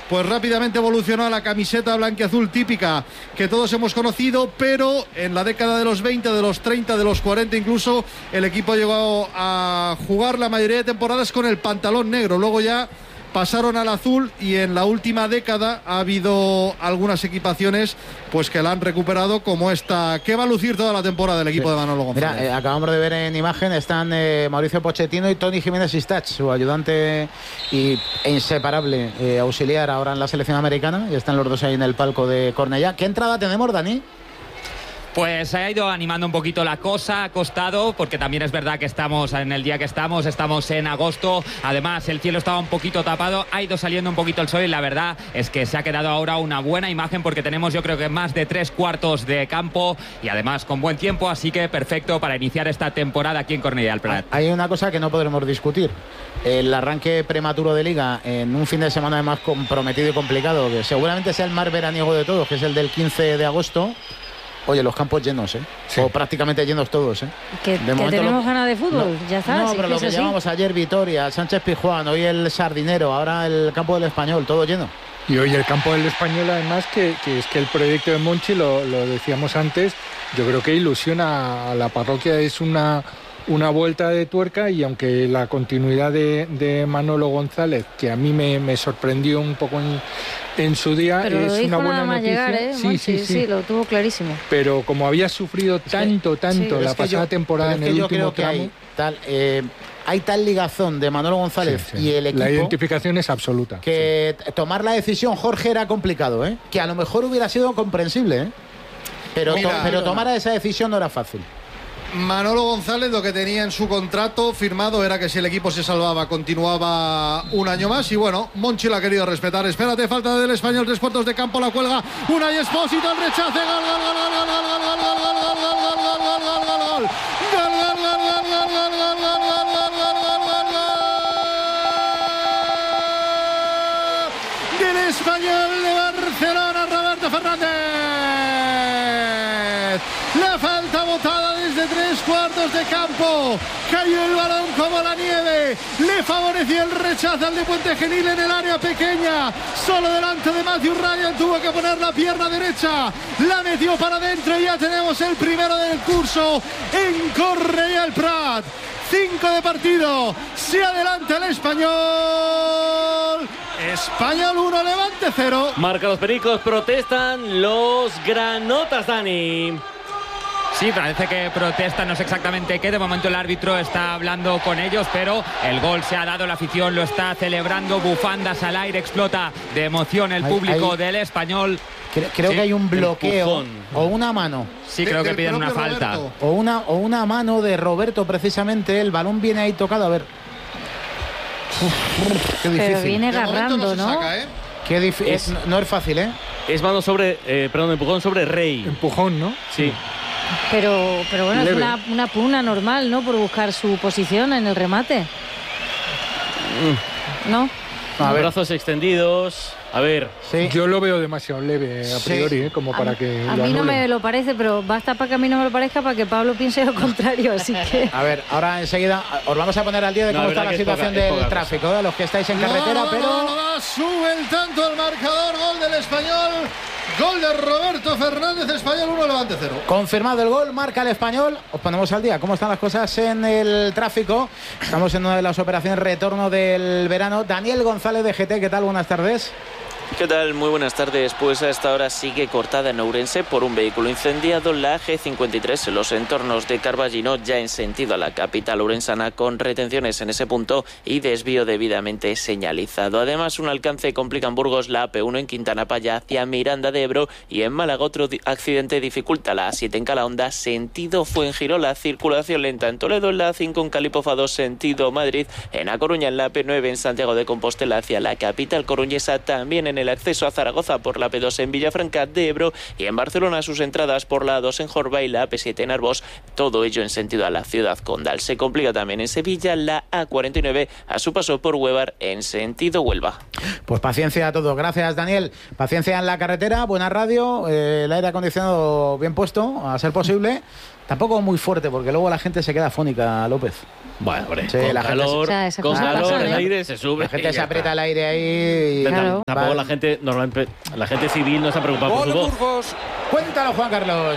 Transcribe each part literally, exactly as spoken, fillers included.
pues rápidamente evolucionó a la camiseta blanquiazul típica que todos hemos conocido, pero en la década de los veinte, de los treinta, de los cuarenta incluso, el equipo llegó a jugar la mayoría de temporadas con el pantalón negro. Luego ya pasaron al azul y en la última década ha habido algunas equipaciones pues que la han recuperado, como esta que va a lucir toda la temporada del equipo sí. de Manolo González. Mira, eh, acabamos de ver en imagen, están eh, Mauricio Pochettino y Toni Jiménez Sistach, su ayudante y, e inseparable eh, auxiliar ahora en la selección americana, y están los dos ahí en el palco de Cornellá. ¿Qué entrada tenemos, Dani? Pues se ha ido animando un poquito la cosa, ha costado, porque también es verdad que estamos en el día que estamos, estamos en agosto, además el cielo estaba un poquito tapado, ha ido saliendo un poquito el sol y la verdad es que se ha quedado ahora una buena imagen porque tenemos yo creo que más de tres cuartos de campo y además con buen tiempo, así que perfecto para iniciar esta temporada aquí en Cornellà del Prat. Hay una cosa que no podremos discutir, el arranque prematuro de Liga en un fin de semana además comprometido y complicado, que seguramente sea el más veraniego de todos, que es el del quince de agosto. Oye, los campos llenos, ¿eh? Sí. O prácticamente llenos todos, ¿eh? Que, de que tenemos lo... ganas de fútbol, no, ya está. No, sí, pero lo que así. llamamos ayer Vitoria, Sánchez Pizjuán, hoy el Sardinero, ahora el campo del Español, todo lleno. Y hoy el campo del Español, además, que, que es que el proyecto de Monchi, lo, lo decíamos antes, yo creo que ilusiona a la parroquia, es una... una vuelta de tuerca, y aunque la continuidad de, de Manolo González, que a mí me, me sorprendió un poco en, en su día, pero es lo dijo una buena nada más noticia. Llegar, ¿eh? sí, Monchi, sí, sí, sí, lo tuvo clarísimo. Pero como había sufrido tanto, tanto sí, la es que pasada yo, temporada en es que el yo último creo que tramo, hay tal, eh, hay tal ligazón de Manolo González sí, sí. y el equipo. La identificación es absoluta. Que sí. tomar la decisión, Jorge, era complicado, ¿eh? Que a lo mejor hubiera sido comprensible, ¿eh? Pero, Mira, to, pero tomar esa decisión no era fácil. Manolo González lo que tenía en su contrato firmado era que si el equipo se salvaba continuaba un año más, y bueno, Monchi lo ha querido respetar. Espérate, falta del Español, tres cuartos de campo, la cuelga Unai Espósito, el rechace, gol, gol, gol, gol, gol, gol, gol, gol, gol, gol, gol, gol, gol, gol, gol, gol, gol, del Español de Barcelona, Roberto Fernández. La falta botada desde tres cuartos de campo. Cayó el balón como la nieve. Le favoreció el rechazo al de Puente Genil en el área pequeña. Solo delante de Matthew Ryan. Tuvo que poner la pierna derecha. La metió para adentro y ya tenemos el primero del curso en Cornellà del Prat. Cinco de partido. Se adelanta el Español. Español uno, Levante cero. Marca los pericos, protestan los granotas, Dani. Sí, parece que protestan, no sé exactamente qué. De momento el árbitro está hablando con ellos, pero el gol se ha dado, la afición lo está celebrando, bufandas al aire, explota de emoción el público hay, hay... del Español. Creo, creo sí, que hay un bloqueo o una mano. Sí, creo de, que piden una falta. O una, o una mano de Roberto, precisamente. El balón viene ahí tocado, a ver. Uf, qué difícil. Pero viene agarrando, ¿no? ¿no? Saca, ¿eh? Qué difícil. Es, no, no es fácil, ¿eh? Es mano sobre, eh, perdón, empujón sobre Rey. Empujón, ¿no? Sí. Pero, pero bueno, Leve. es una, una pugna normal, ¿no? Por buscar su posición en el remate. Mm. ¿No? A ver. Brazos extendidos. A ver. Sí. Yo lo veo demasiado leve a priori, sí. ¿eh? Como para a, que A lo mí no anulen. me lo parece, pero basta para que a mí no me lo parezca para que Pablo piense lo contrario, así que... A ver, ahora enseguida os vamos a poner al día de no, cómo está la situación poca, del tráfico, de los que estáis en carretera, no, no, pero... No, no, no, sube el tanto al marcador, gol del Español, gol de Roberto Fernández, Español uno, Levante cero. Confirmado el gol, marca el Español. Os ponemos al día cómo están las cosas en el tráfico. Estamos en una de las operaciones retorno del verano. Daniel González de G T, ¿qué tal? Buenas tardes. ¿Qué tal? Muy buenas tardes. Pues a esta hora sigue cortada en Ourense por un vehículo incendiado la G cincuenta y tres en los entornos de Carballino, ya en sentido a la capital ourensana, con retenciones en ese punto y desvío debidamente señalizado. Además, un alcance complica en Burgos la A P uno en Quintana Paya hacia Miranda de Ebro, y en Málaga otro accidente dificulta la A siete en Calahonda sentido Fuengirola. Circulación lenta en Toledo en la A cinco en Calipofa dos sentido Madrid, en A Coruña en la A P nueve en Santiago de Compostela hacia la capital coruñesa, también en el acceso a Zaragoza por la A P dos en Villafranca de Ebro, y en Barcelona sus entradas por la A dos en Jorba y la A P siete en Arbós, todo ello en sentido a la ciudad condal. Se complica también en Sevilla la A cuarenta y nueve a su paso por Huevar en sentido Huelva. Pues paciencia a todos, gracias Daniel. Paciencia en la carretera, buena radio, eh, el aire acondicionado bien puesto, a ser posible, Tampoco muy fuerte, porque luego la gente se queda afónica, López. Bueno, hombre, sí, con la calor, gente se... o sea, con calor pasan, el ¿eh? aire se sube. La gente se aprieta el aire ahí. Y... Claro. Tampoco Va. la gente, normalmente, la gente civil no está preocupada por Gol su voz. Burgos. Cuéntalo, Juan Carlos.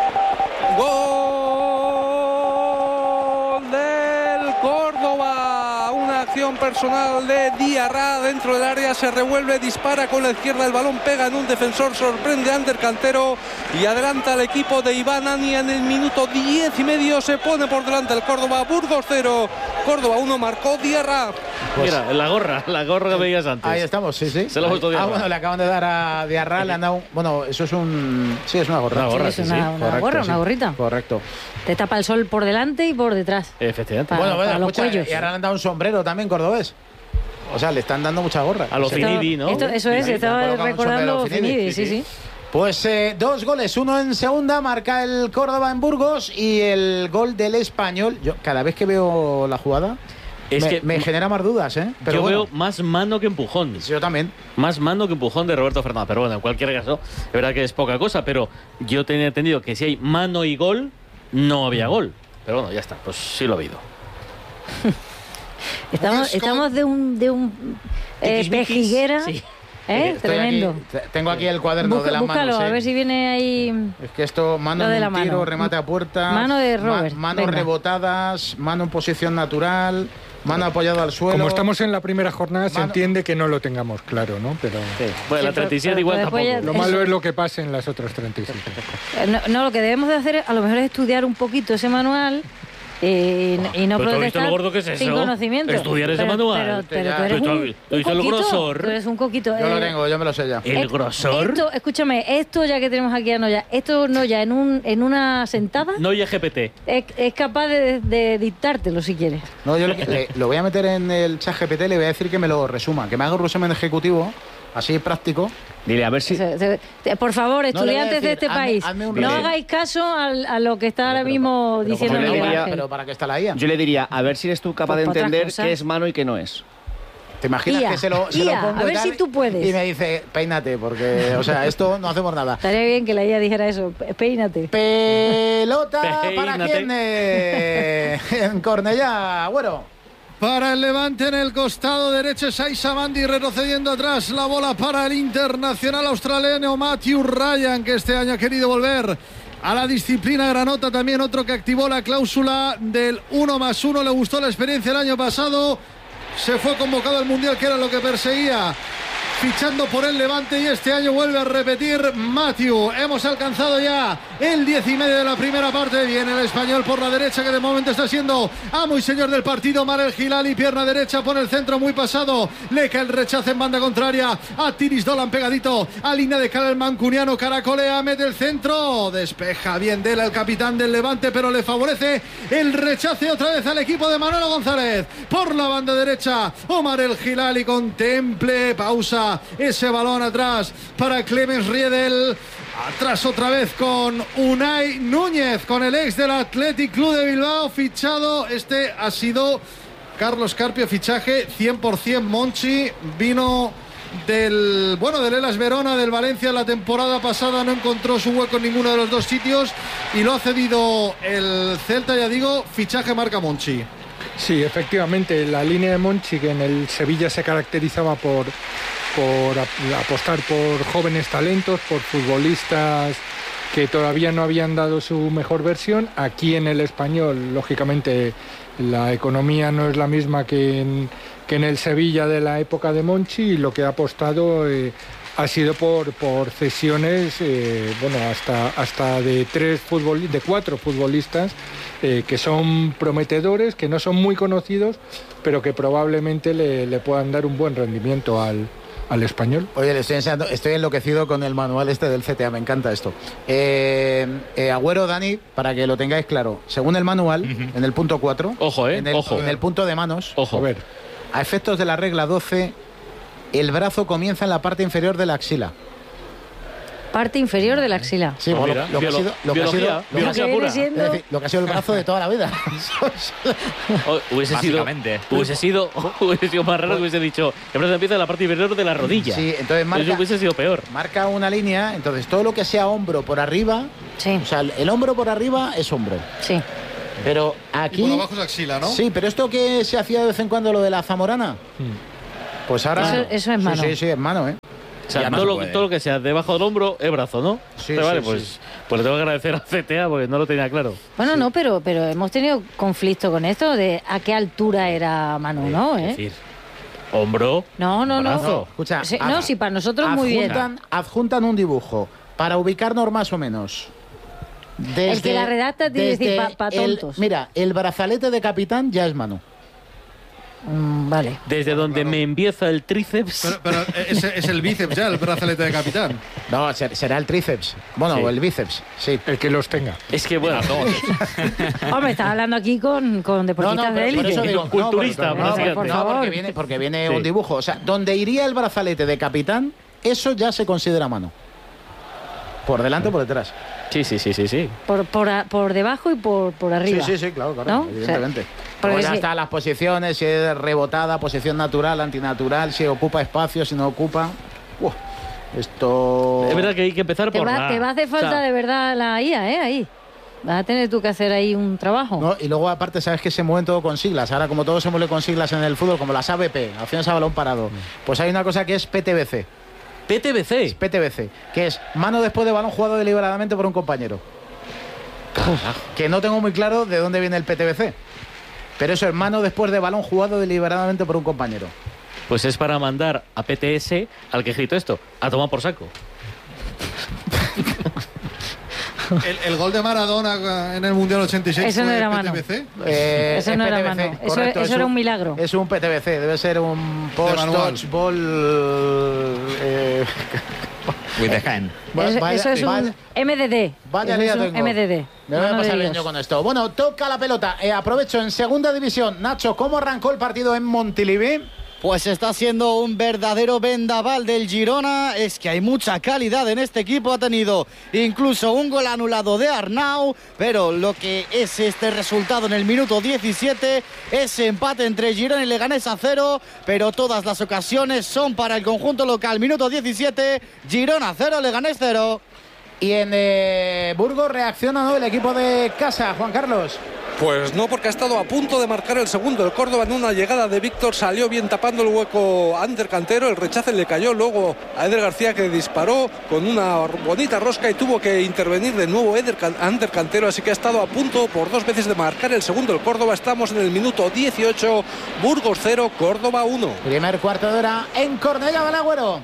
Gol del Córdoba. Una acción personal de Diarra dentro del área. Se revuelve, dispara con la izquierda. El balón pega en un defensor. Sorprende a Ander Cantero. Y adelanta al equipo de Iván Ania en el minuto diez y medio. Se pone por delante el Córdoba. Burgos cero. Córdoba uno. Marcó Diarra. Pues, mira, la gorra, la gorra que veías antes. Ahí estamos, sí, sí. Se lo ha puesto Diarra. Ah, bueno, le acaban de dar a Diarra, le han dado un... Bueno, eso es un... Sí, es una gorra. Una gorra, Sí, es sí, una, sí. una Correcto, gorra, sí. una gorrita. Correcto. Te tapa el sol por delante y por detrás. Efectivamente. Para- bueno, bueno, para los escucha, cuellos. y ahora le han dado un sombrero también, cordobés. O sea, le están dando mucha gorra. A lo Sí. Finidi, ¿no? Esto- eso es, Finidi, estaba le han colocado un recordando sombrero Finidi, sí, sí. Pues eh, dos goles, uno en segunda, marca el Córdoba en Burgos y el gol del Español. Yo cada vez que veo la jugada Es me, que me genera más dudas, ¿eh? Pero yo bueno, veo más mano que empujón. yo también. Más mano que empujón de Roberto Fernández. Pero bueno, en cualquier caso, es verdad que es poca cosa, pero yo tenía entendido que si hay mano y gol, no había gol. Pero bueno, ya está, pues sí lo ha habido. Estamos, Pues, estamos de un, de un eh, Tiquismiquis, pejiguera. sí. ¿Eh? Estoy Tremendo. aquí- te- tengo aquí el cuaderno Busca- de las búscalo, manos. a ¿eh? ver si viene ahí. Es que esto, mano Lo de en la un tiro, mano. remate a puerta. Mano de ma- Robert, manos venga. rebotadas, mano en posición natural, mano apoyado al suelo. Como estamos en la primera jornada, se Mano- entiende que no lo tengamos claro, ¿no? Pero Bueno, la Sí, pero- treinta y siete pero igual después tampoco. ya- lo Eso. malo es lo que pasa en las otras treinta y siete. Eh, No, no, lo que debemos de hacer a lo mejor es estudiar un poquito ese manual eh, y, y no pero ¿tú has visto protestar lo gordo que es eso? sin conocimiento. Estudiar ese Pero- manual. Pero, pero Ya. tú eres ¿Tú has un, visto un el coquito, grosor? tú eres un coquito. Yo lo eh, tengo, yo me lo sé ya. El Esto- grosor. Esto, escúchame, esto ya que tenemos aquí a Noya, esto Noya en, un, en una sentada No y G P T. es, es capaz de, de dictártelo si quieres. No, yo le- le- lo voy a meter en el chat G P T, le voy a decir que me lo resuma, que me haga un resumen ejecutivo, así práctico. Dile, a ver si... Se- se- te- Por favor, No, le voy a estudiantes de decir, este hazme- país, hazme un no resumen. hagáis caso al- a lo que está ahora mismo Pero, diciendo ¿cómo yo le Miguel diría- Ángel. pero ¿para qué está la I A? Yo le diría, a ver si eres tú capaz Pues de para otras entender cosas. qué es mano y qué no es. ¿Te imaginas I A, que se lo, se lo I A, pongo a y ver tal, si tú puedes. Y me dice, peínate, porque, o sea, esto no hacemos nada. Estaría bien que la I A dijera eso, pe- peínate. Pelota para Peínate. quién eh, en Cornellá, bueno. Para el Levante en el costado derecho, Saiza Mandi retrocediendo atrás. La bola para el internacional australiano Matthew Ryan, que este año ha querido volver a la disciplina granota. También otro que activó la cláusula del uno más uno. Le gustó la experiencia el año pasado. Se fue convocado al Mundial, que era lo que perseguía, fichando por el Levante, y este año vuelve a repetir Matthew. Hemos alcanzado ya el diez y medio de la primera parte. Viene el Español por la derecha, que de momento está siendo amo y señor del partido. Marel Hilali, pierna derecha, pone el centro muy pasado. Le cae el rechazo en banda contraria a Tiris Dolan, pegadito a línea de cara el mancuniano. Caracolea, mete el centro, despeja bien Dela, el capitán del Levante, pero le favorece el rechace otra vez al equipo de Manolo González. Por la banda derecha, Omar El Hilali, contemple, pausa ese balón atrás para Clemens Riedel. Atrás otra vez con Unai Núñez, con el ex del Athletic Club de Bilbao, fichado. Este ha sido Carlos Carpio, fichaje cien por ciento Monchi. Vino del, bueno, del Hellas Verona, del Valencia la temporada pasada. No encontró su hueco en ninguno de los dos sitios y lo ha cedido el Celta, ya digo, fichaje marca Monchi. Sí, efectivamente, la línea de Monchi, que en el Sevilla se caracterizaba por, por ap- apostar por jóvenes talentos, por futbolistas que todavía no habían dado su mejor versión. Aquí en el Español, lógicamente, la economía no es la misma que en, que en el Sevilla de la época de Monchi, y lo que ha apostado eh, ha sido por, por cesiones, eh, bueno, hasta, hasta de tres futbol, de cuatro futbolistas eh, que son prometedores, que no son muy conocidos, pero que probablemente le, le puedan dar un buen rendimiento al, al Español. Oye, le estoy enseñando, estoy enloquecido con el manual este del C T A, me encanta esto. Eh, eh, Agüero, Dani, para que lo tengáis claro, según el manual, uh-huh. en el punto cuatro, ojo, eh, en, el, ojo. en el punto de manos, ojo. A ver. A efectos de la regla doce, el brazo comienza en la parte inferior de la axila. Parte inferior de la axila. Sí, Pues bueno, mira, lo, que ha sido, lo, que ha sido, biología, lo, que ha biología sido, viene pura. siendo- es decir, lo que ha sido el brazo de toda la vida. Oh, hubiese sido, Básicamente. hubiese sido, hubiese sido más raro que hubiese dicho, el brazo empieza en la parte inferior de la rodilla. Sí, entonces marca, Eso hubiese sido peor. marca una línea, entonces todo lo que sea hombro por arriba Sí. O sea, el, el hombro por arriba es hombro. Sí. Pero aquí... Y por abajo es axila, ¿no? Sí, pero esto que se hacía de vez en cuando, lo de la zamorana, pues ahora... Eso, eso es mano. Sí, sí, sí, es mano, ¿eh? O sea, todo lo, todo lo que sea debajo del hombro es brazo, ¿no? Sí, Pero vale, sí, pues, sí. pues le tengo que agradecer a C T A porque no lo tenía claro. Bueno, no, pero, pero hemos tenido conflicto con esto de a qué altura era mano, ¿no? Es ¿Eh? decir, hombro, No, no, no. brazo. Escucha, Sí, ad- no, sí, para nosotros muy bien. adjuntan, adjuntan un dibujo para ubicarnos más o menos. Desde, El que la redacta tiene que decir desde pa- pa el- tontos. Mira, el brazalete de capitán ya es mano. Mm, vale. Desde donde me empieza el tríceps. Pero, pero es, es el bíceps ya, el brazalete de capitán. No, ser- será el tríceps. Bueno, Sí. o el bíceps, sí. El que los tenga. Es que bueno, Hombre, estás hablando aquí con, con deportistas de pero por élite. eso digo, Culturista, no, porque, básicamente. no, Por no, favor. porque viene, porque viene Sí. un dibujo. O sea, donde iría el brazalete de capitán, eso ya se considera mano. Por delante o por detrás. sí, sí, sí, sí, sí. Por, por, a- por debajo y por, por arriba. Sí, sí, sí, claro, claro, ¿No? evidentemente. O sea, porque Luego ya sí. están las posiciones, si es rebotada, posición natural, antinatural, si ocupa espacio, si no ocupa. Uf, esto... Es verdad que hay que empezar Te por va, la- te va a hacer falta o sea, de verdad la I A, ¿eh? Ahí. Vas a tener tú que hacer ahí un trabajo. No, y luego aparte sabes que se mueven todo con siglas. Ahora como todo se mueve con siglas en el fútbol, como las A B P, acciones a balón parado, pues hay una cosa que es P T B C. P T B C. P T B C, que es mano después de balón jugado deliberadamente por un compañero. Que no tengo muy claro de dónde viene el P T B C. Pero eso es mano después de balón jugado deliberadamente por un compañero. Pues es para mandar a P T S al que escrito esto, a tomar por saco. El, el gol de Maradona en el Mundial ochenta y seis Eso no fue era mano. P T B C. Eh, Eso es no era P T B C, mano. Eso- correcto, eso es era un milagro. Es un P T B C, debe ser un post manual. touch ball. Eh, With the hand. Eso, vaya- eso es vaya- un M D D. Vaya Eso lía es un tengo. M D D. Me voy a Mano de pasar bien Dios. yo con esto. Bueno, toca la pelota. Eh, aprovecho en segunda división. Nacho, ¿cómo arrancó el partido en Montilivi? Pues está siendo un verdadero vendaval del Girona. Es que hay mucha calidad en este equipo. Ha tenido incluso un gol anulado de Arnau. Pero lo que es este resultado en el minuto diecisiete, ese empate entre Girona y Leganés a cero. Pero todas las ocasiones son para el conjunto local. Minuto diecisiete, Girona cero, Leganés cero. Y en eh, Burgos reacciona, ¿no?, el equipo de casa, Juan Carlos. Pues no, porque ha estado a punto de marcar el segundo. El Córdoba en una llegada de Víctor salió bien tapando el hueco a Ander Cantero. El rechace le cayó luego a Eder García, que disparó con una bonita rosca y tuvo que intervenir de nuevo Eder Can- Ander Cantero. Así que ha estado a punto por dos veces de marcar el segundo el Córdoba. Estamos en el minuto dieciocho. Burgos cero, Córdoba uno. Primer cuarto de hora en Cornellá del Agüero.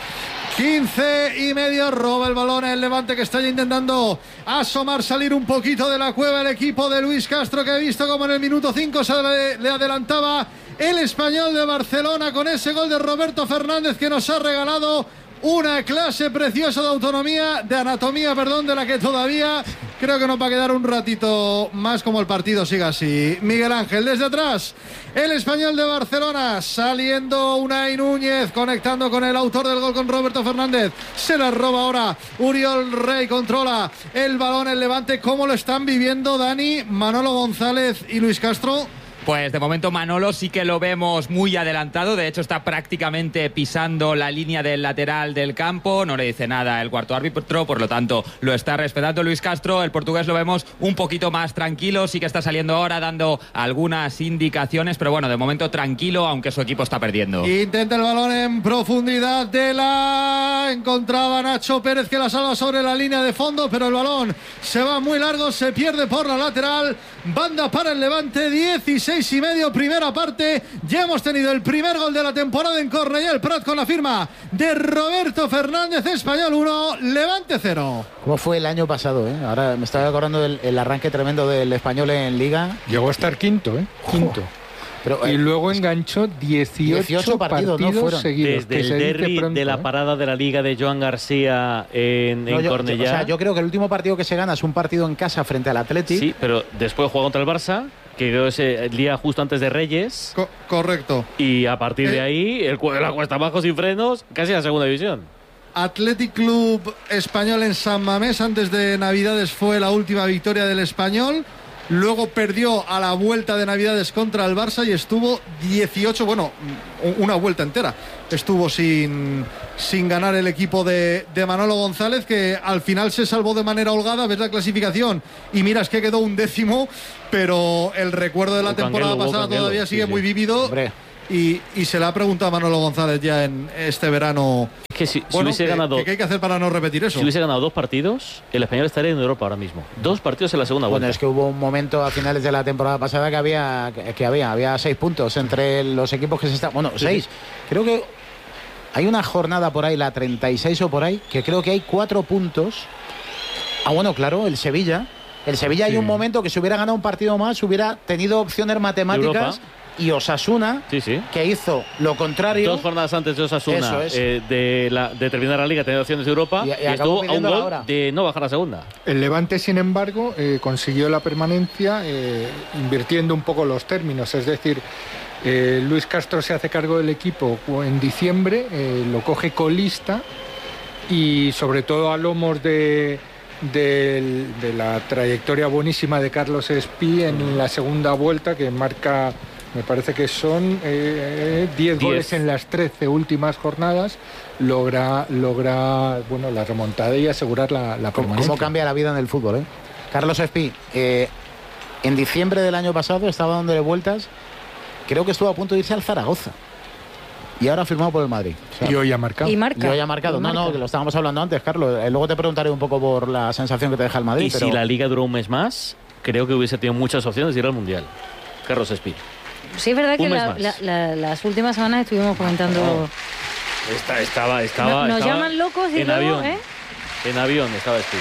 quince y medio, roba el balón el Levante, que está ya intentando asomar, salir un poquito de la cueva el equipo de Luis Castro, que he visto como en el minuto cinco se le, le adelantaba el Español de Barcelona con ese gol de Roberto Fernández, que nos ha regalado una clase preciosa de autonomía, de anatomía, perdón, de la que todavía creo que nos va a quedar un ratito más, como el partido siga así. Miguel Ángel, desde atrás, el Español de Barcelona, saliendo Unai Núñez, conectando con el autor del gol, con Roberto Fernández. Se la roba ahora Uriol Rey, controla el balón el Levante. ¿Cómo lo están viviendo Dani, Manolo González y Luis Castro? Pues de momento Manolo sí que lo vemos muy adelantado, de hecho está prácticamente pisando la línea del lateral del campo, no le dice nada el cuarto árbitro, por lo tanto lo está respetando Luis Castro. El portugués lo vemos un poquito más tranquilo, sí que está saliendo ahora dando algunas indicaciones, pero bueno, de momento tranquilo, aunque su equipo está perdiendo. Intenta el balón en profundidad de la... Encontraba Nacho Pérez, que la salva sobre la línea de fondo, pero el balón se va muy largo, se pierde por la lateral. Banda para el Levante, dieciséis y medio, primera parte. Ya hemos tenido el primer gol de la temporada en Cornellá el Prat, con la firma de Roberto Fernández. Español uno, Levante cero. ¿Cómo fue el año pasado? Eh? Ahora me estaba acordando del el arranque tremendo del Español en Liga. Llegó a estar quinto, ¿eh? Quinto. Pero, eh, y luego enganchó dieciocho, dieciocho partidos, partidos, ¿no? Fueron. seguidos. Desde que el se dice derbi pronto, de la ¿eh? parada de la Liga de Joan García en, no, en yo, Cornellá. yo, o sea, yo creo que el último partido que se gana es un partido en casa frente al Athletic. Sí, pero después juega contra el Barça, que creo que es el día justo antes de Reyes. Co- correcto. Y a partir de Eh. ahí, el, cu- la cuesta abajo sin frenos, casi a la segunda división. Athletic Club Español en San Mamés, antes de Navidades fue la última victoria del Español. Luego perdió a la vuelta de Navidades contra el Barça y estuvo dieciocho, bueno, una vuelta entera, estuvo sin, sin ganar el equipo de, de Manolo González, que al final se salvó de manera holgada. Ves la clasificación y miras que quedó un décimo, pero el recuerdo de la temporada Canguelo, pasada Canguelo, todavía sigue sí, sí. muy vívido. Y, y se le ha preguntado a Manolo González ya en este verano. Que si, si bueno, hubiese que, ganado, que ¿qué hay que hacer para no repetir eso? Si hubiese ganado dos partidos, el Español estaría en Europa ahora mismo. Dos partidos en la segunda Bueno, vuelta. es que hubo un momento a finales de la temporada pasada que había que, que había había seis puntos entre los equipos que se están. Bueno, seis. Sí. Creo que hay una jornada por ahí, la treinta y seis o por ahí, que creo que hay cuatro puntos. Ah, bueno, claro, el Sevilla. El Sevilla sí. Hay un momento que si hubiera ganado un partido más, hubiera tenido opciones matemáticas. Y Osasuna, sí, sí. que hizo lo contrario. Dos jornadas antes de Osasuna, es. eh, de, la, de terminar la Liga, tener opciones de Europa, y, y, y estuvo a un gol hora. de no bajar a segunda. El Levante, sin embargo, eh, consiguió la permanencia eh, invirtiendo un poco los términos. Es decir, eh, Luis Castro se hace cargo del equipo en diciembre, eh, lo coge colista y sobre todo a lomos de... De, de la trayectoria buenísima de Carlos Espí en la segunda vuelta, que marca, me parece que son eh, diez goles en las trece últimas jornadas, logra, logra bueno, la remontada y asegurar la, la permanencia. ¿Cómo cambia la vida en el fútbol? eh? Carlos Espí, eh, en diciembre del año pasado estaba dándole vueltas, creo que estuvo a punto de irse al Zaragoza. Y ahora ha firmado por el Madrid. O sea, y hoy ha marcado. Y marca. Y hoy ha marcado. Y no, marca. no, que lo estábamos hablando antes, Carlos. Eh, luego te preguntaré un poco por la sensación que te deja el Madrid. Y pero... si la Liga duró un mes más, creo que hubiese tenido muchas opciones de ir al Mundial. Carlos Espí. Sí, es verdad que la, la, la, las últimas semanas estuvimos comentando... Oh. Esta, estaba, estaba, no, nos estaba llaman locos y en luego, avión. ¿eh? En avión estaba Espí.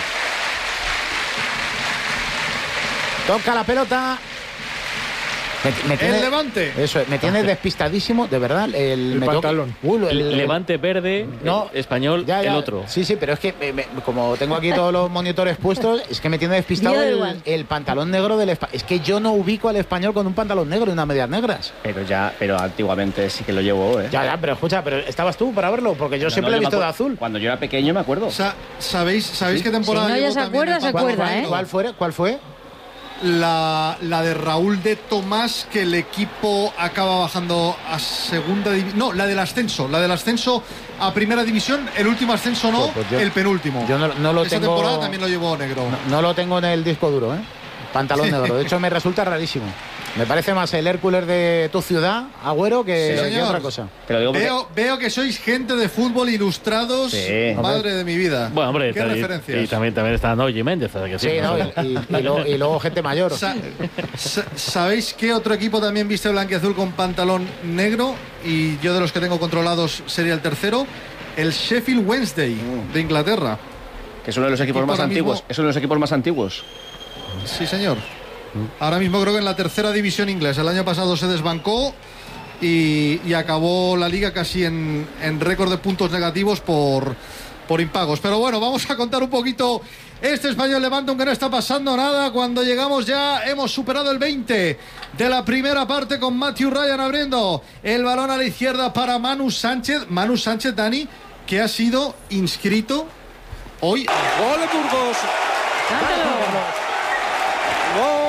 Toca la pelota. Me, me tiene, el Levante. Eso, me tiene despistadísimo, de verdad. El, el me pantalón. Uh, el, el Levante verde, no, el Español, ya, ya, el otro. Sí, sí, pero es que me, me, como tengo aquí todos los monitores puestos, es que me tiene despistado el, el pantalón negro del Español. Es que yo no ubico al Español con un pantalón negro y unas medias negras. Pero ya, pero antiguamente sí que lo llevó, ¿eh? Ya, ya, pero escucha, pero ¿estabas tú para verlo? Porque yo no, siempre no, lo he yo visto de azul. Cuando yo era pequeño me acuerdo. Sa ¿Sabéis, sabéis ¿Sí? qué temporada? Si no, ya se acuerda, se acuerda, ¿eh? ¿Cuál fue? ¿Cuál fue? La, la de Raúl de Tomás, que el equipo acaba bajando a segunda división. No, la del ascenso. La del ascenso a primera división. El último ascenso no, pues, pues yo, el penúltimo. Yo no, no lo Esa tengo, temporada también lo llevó negro. No, no lo tengo en el disco duro, ¿eh? Pantalón negro. De hecho, me resulta rarísimo. Me parece más el Hércules de tu ciudad, Agüero, que, sí, que otra cosa. Pero digo porque... veo, veo que sois gente de fútbol ilustrados. Sí. Madre de mi vida. Bueno, hombre, ¿qué y, referencias? Y también, también está Noye Méndez. Que sí, no, y, y, y, luego, y luego gente mayor. Sa sa ¿Sabéis qué otro equipo también viste blanquiazul con pantalón negro? Y yo de los que tengo controlados sería el tercero. El Sheffield Wednesday mm. de Inglaterra. Que es uno de los equipos más antiguos. Mismo... Es uno de los equipos más antiguos. Sí, señor. Ahora mismo creo que en la tercera división inglesa. El año pasado se desbancó y, y acabó la liga casi en, en récord de puntos negativos por, por impagos. Pero bueno, vamos a contar un poquito este Español Levante, aunque no está pasando nada. Cuando llegamos ya hemos superado el veinte de la primera parte con Matthew Ryan abriendo el balón a la izquierda para Manu Sánchez. Manu Sánchez, Dani, que ha sido inscrito hoy. ¡Gol de Burgos! ¡Gol!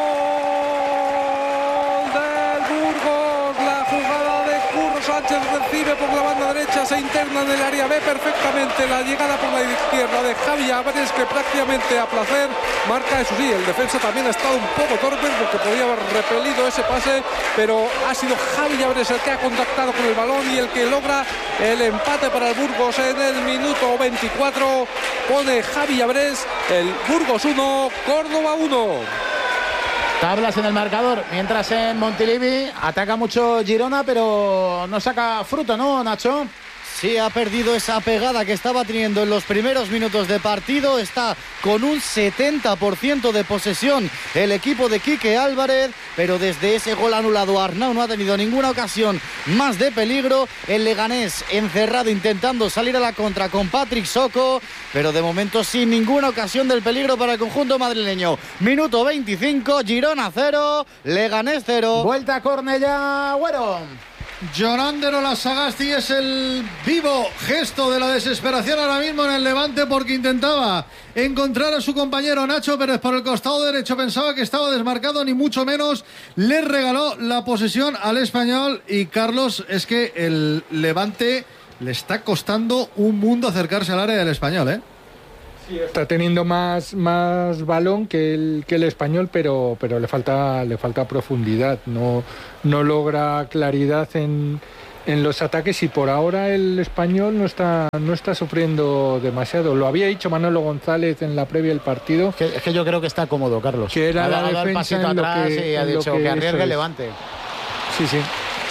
Recibe por la banda derecha, se interna en el área, ve perfectamente la llegada por la izquierda de Javi Álvarez, que prácticamente a placer marca. Eso sí, el defensa también ha estado un poco torpe porque podía haber repelido ese pase, pero ha sido Javi Álvarez el que ha contactado con el balón y el que logra el empate para el Burgos en el minuto veinticuatro. Pone Javi Álvarez, el Burgos uno, Córdoba uno. Tablas en el marcador, mientras en Montilivi ataca mucho Girona, pero no saca fruto, ¿no, Nacho? Sí, ha perdido esa pegada que estaba teniendo en los primeros minutos de partido. Está con un setenta por ciento de posesión el equipo de Quique Álvarez, pero desde ese gol anulado Arnau no ha tenido ninguna ocasión más de peligro. El Leganés encerrado intentando salir a la contra con Patrick Soko, pero de momento sin ninguna ocasión del peligro para el conjunto madrileño. Minuto veinticinco, Girona cero, Leganés cero. Vuelta a Cornellá, Agüero. Jonander Olasagasti, es el vivo gesto de la desesperación ahora mismo en el Levante, porque intentaba encontrar a su compañero Nacho Pérez por el costado derecho, pensaba que estaba desmarcado, ni mucho menos, le regaló la posesión al Español. Y Carlos, es que el Levante le está costando un mundo acercarse al área del Español, ¿eh? Sí, está teniendo más, más balón que el, que el Español, pero, pero le falta, le falta profundidad, no, no logra claridad en, en los ataques, y por ahora el Español no está, no está sufriendo demasiado. Lo había dicho Manolo González en la previa del partido. Es que, es que yo creo que está cómodo, Carlos. Que era ha la dado el pasito atrás que, y ha dicho que, que arriesgue el Levante. Sí, sí.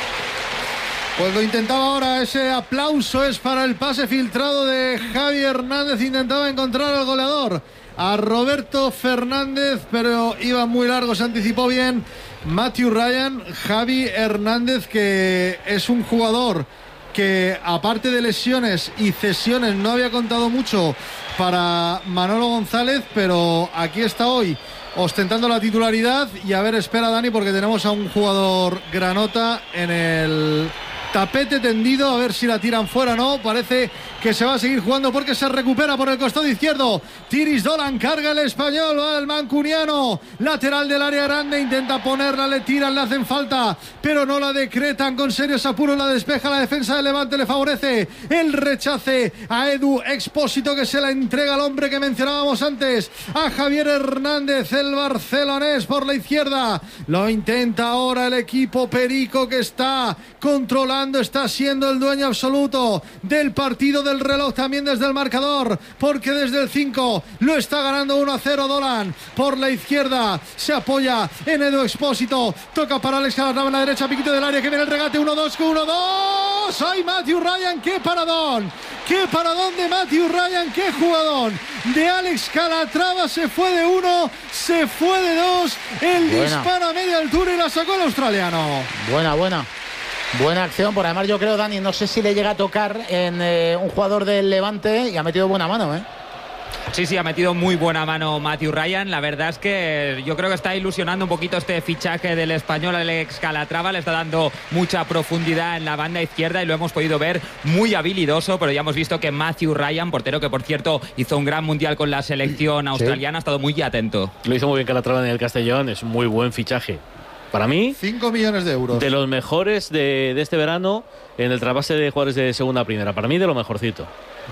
Pues lo intentaba ahora, ese aplauso es para el pase filtrado de Javi Hernández. Intentaba encontrar al goleador, a Roberto Fernández, pero iba muy largo, se anticipó bien Matthew Ryan. Javi Hernández, que es un jugador que, aparte de lesiones y cesiones, no había contado mucho para Manolo González, pero aquí está hoy ostentando la titularidad. Y a ver, espera Dani, porque tenemos a un jugador granota en el tapete tendido, a ver si la tiran fuera o no. Parece que se va a seguir jugando porque se recupera por el costado izquierdo. Tiris Dolan, carga el Español, va el mancuniano, lateral del área grande, intenta ponerla, le tiran, le hacen falta, pero no la decretan, con serios apuros la despeja la defensa del Levante, le favorece el rechace a Edu Expósito, que se la entrega al hombre que mencionábamos antes, a Javier Hernández, el barcelonés, por la izquierda. Lo intenta ahora el equipo perico, que está controlando, está siendo el dueño absoluto del partido, del reloj, también desde el marcador, porque desde el cinco lo está ganando uno a cero Dolan. Por la izquierda se apoya en Edu Expósito, toca para Alex Calatrava en la derecha, piquito del área, que viene el regate, uno dos, uno dos. ¡Ay, Matthew Ryan! ¡Qué paradón! ¡Qué paradón de Matthew Ryan! ¡Qué jugadón de Alex Calatrava! Se fue de uno, se fue de dos, el buena. Disparo a media altura y la sacó el australiano. Buena, buena. Buena acción, por además yo creo, Dani, no sé si le llega a tocar en eh, un jugador del Levante, y ha metido buena mano, ¿eh? Sí, sí, ha metido muy buena mano Matthew Ryan. La verdad es que yo creo que está ilusionando un poquito este fichaje del Español. Alex Calatrava le está dando mucha profundidad en la banda izquierda y lo hemos podido ver muy habilidoso, pero ya hemos visto que Matthew Ryan, portero que por cierto hizo un gran mundial con la selección australiana, sí, ha estado muy atento. Lo hizo muy bien Calatrava en el Castellón, es un muy buen fichaje. Para mí, cinco millones de euros. De los mejores de, de este verano en el trasvase de jugadores de segunda a primera. Para mí, de lo mejorcito.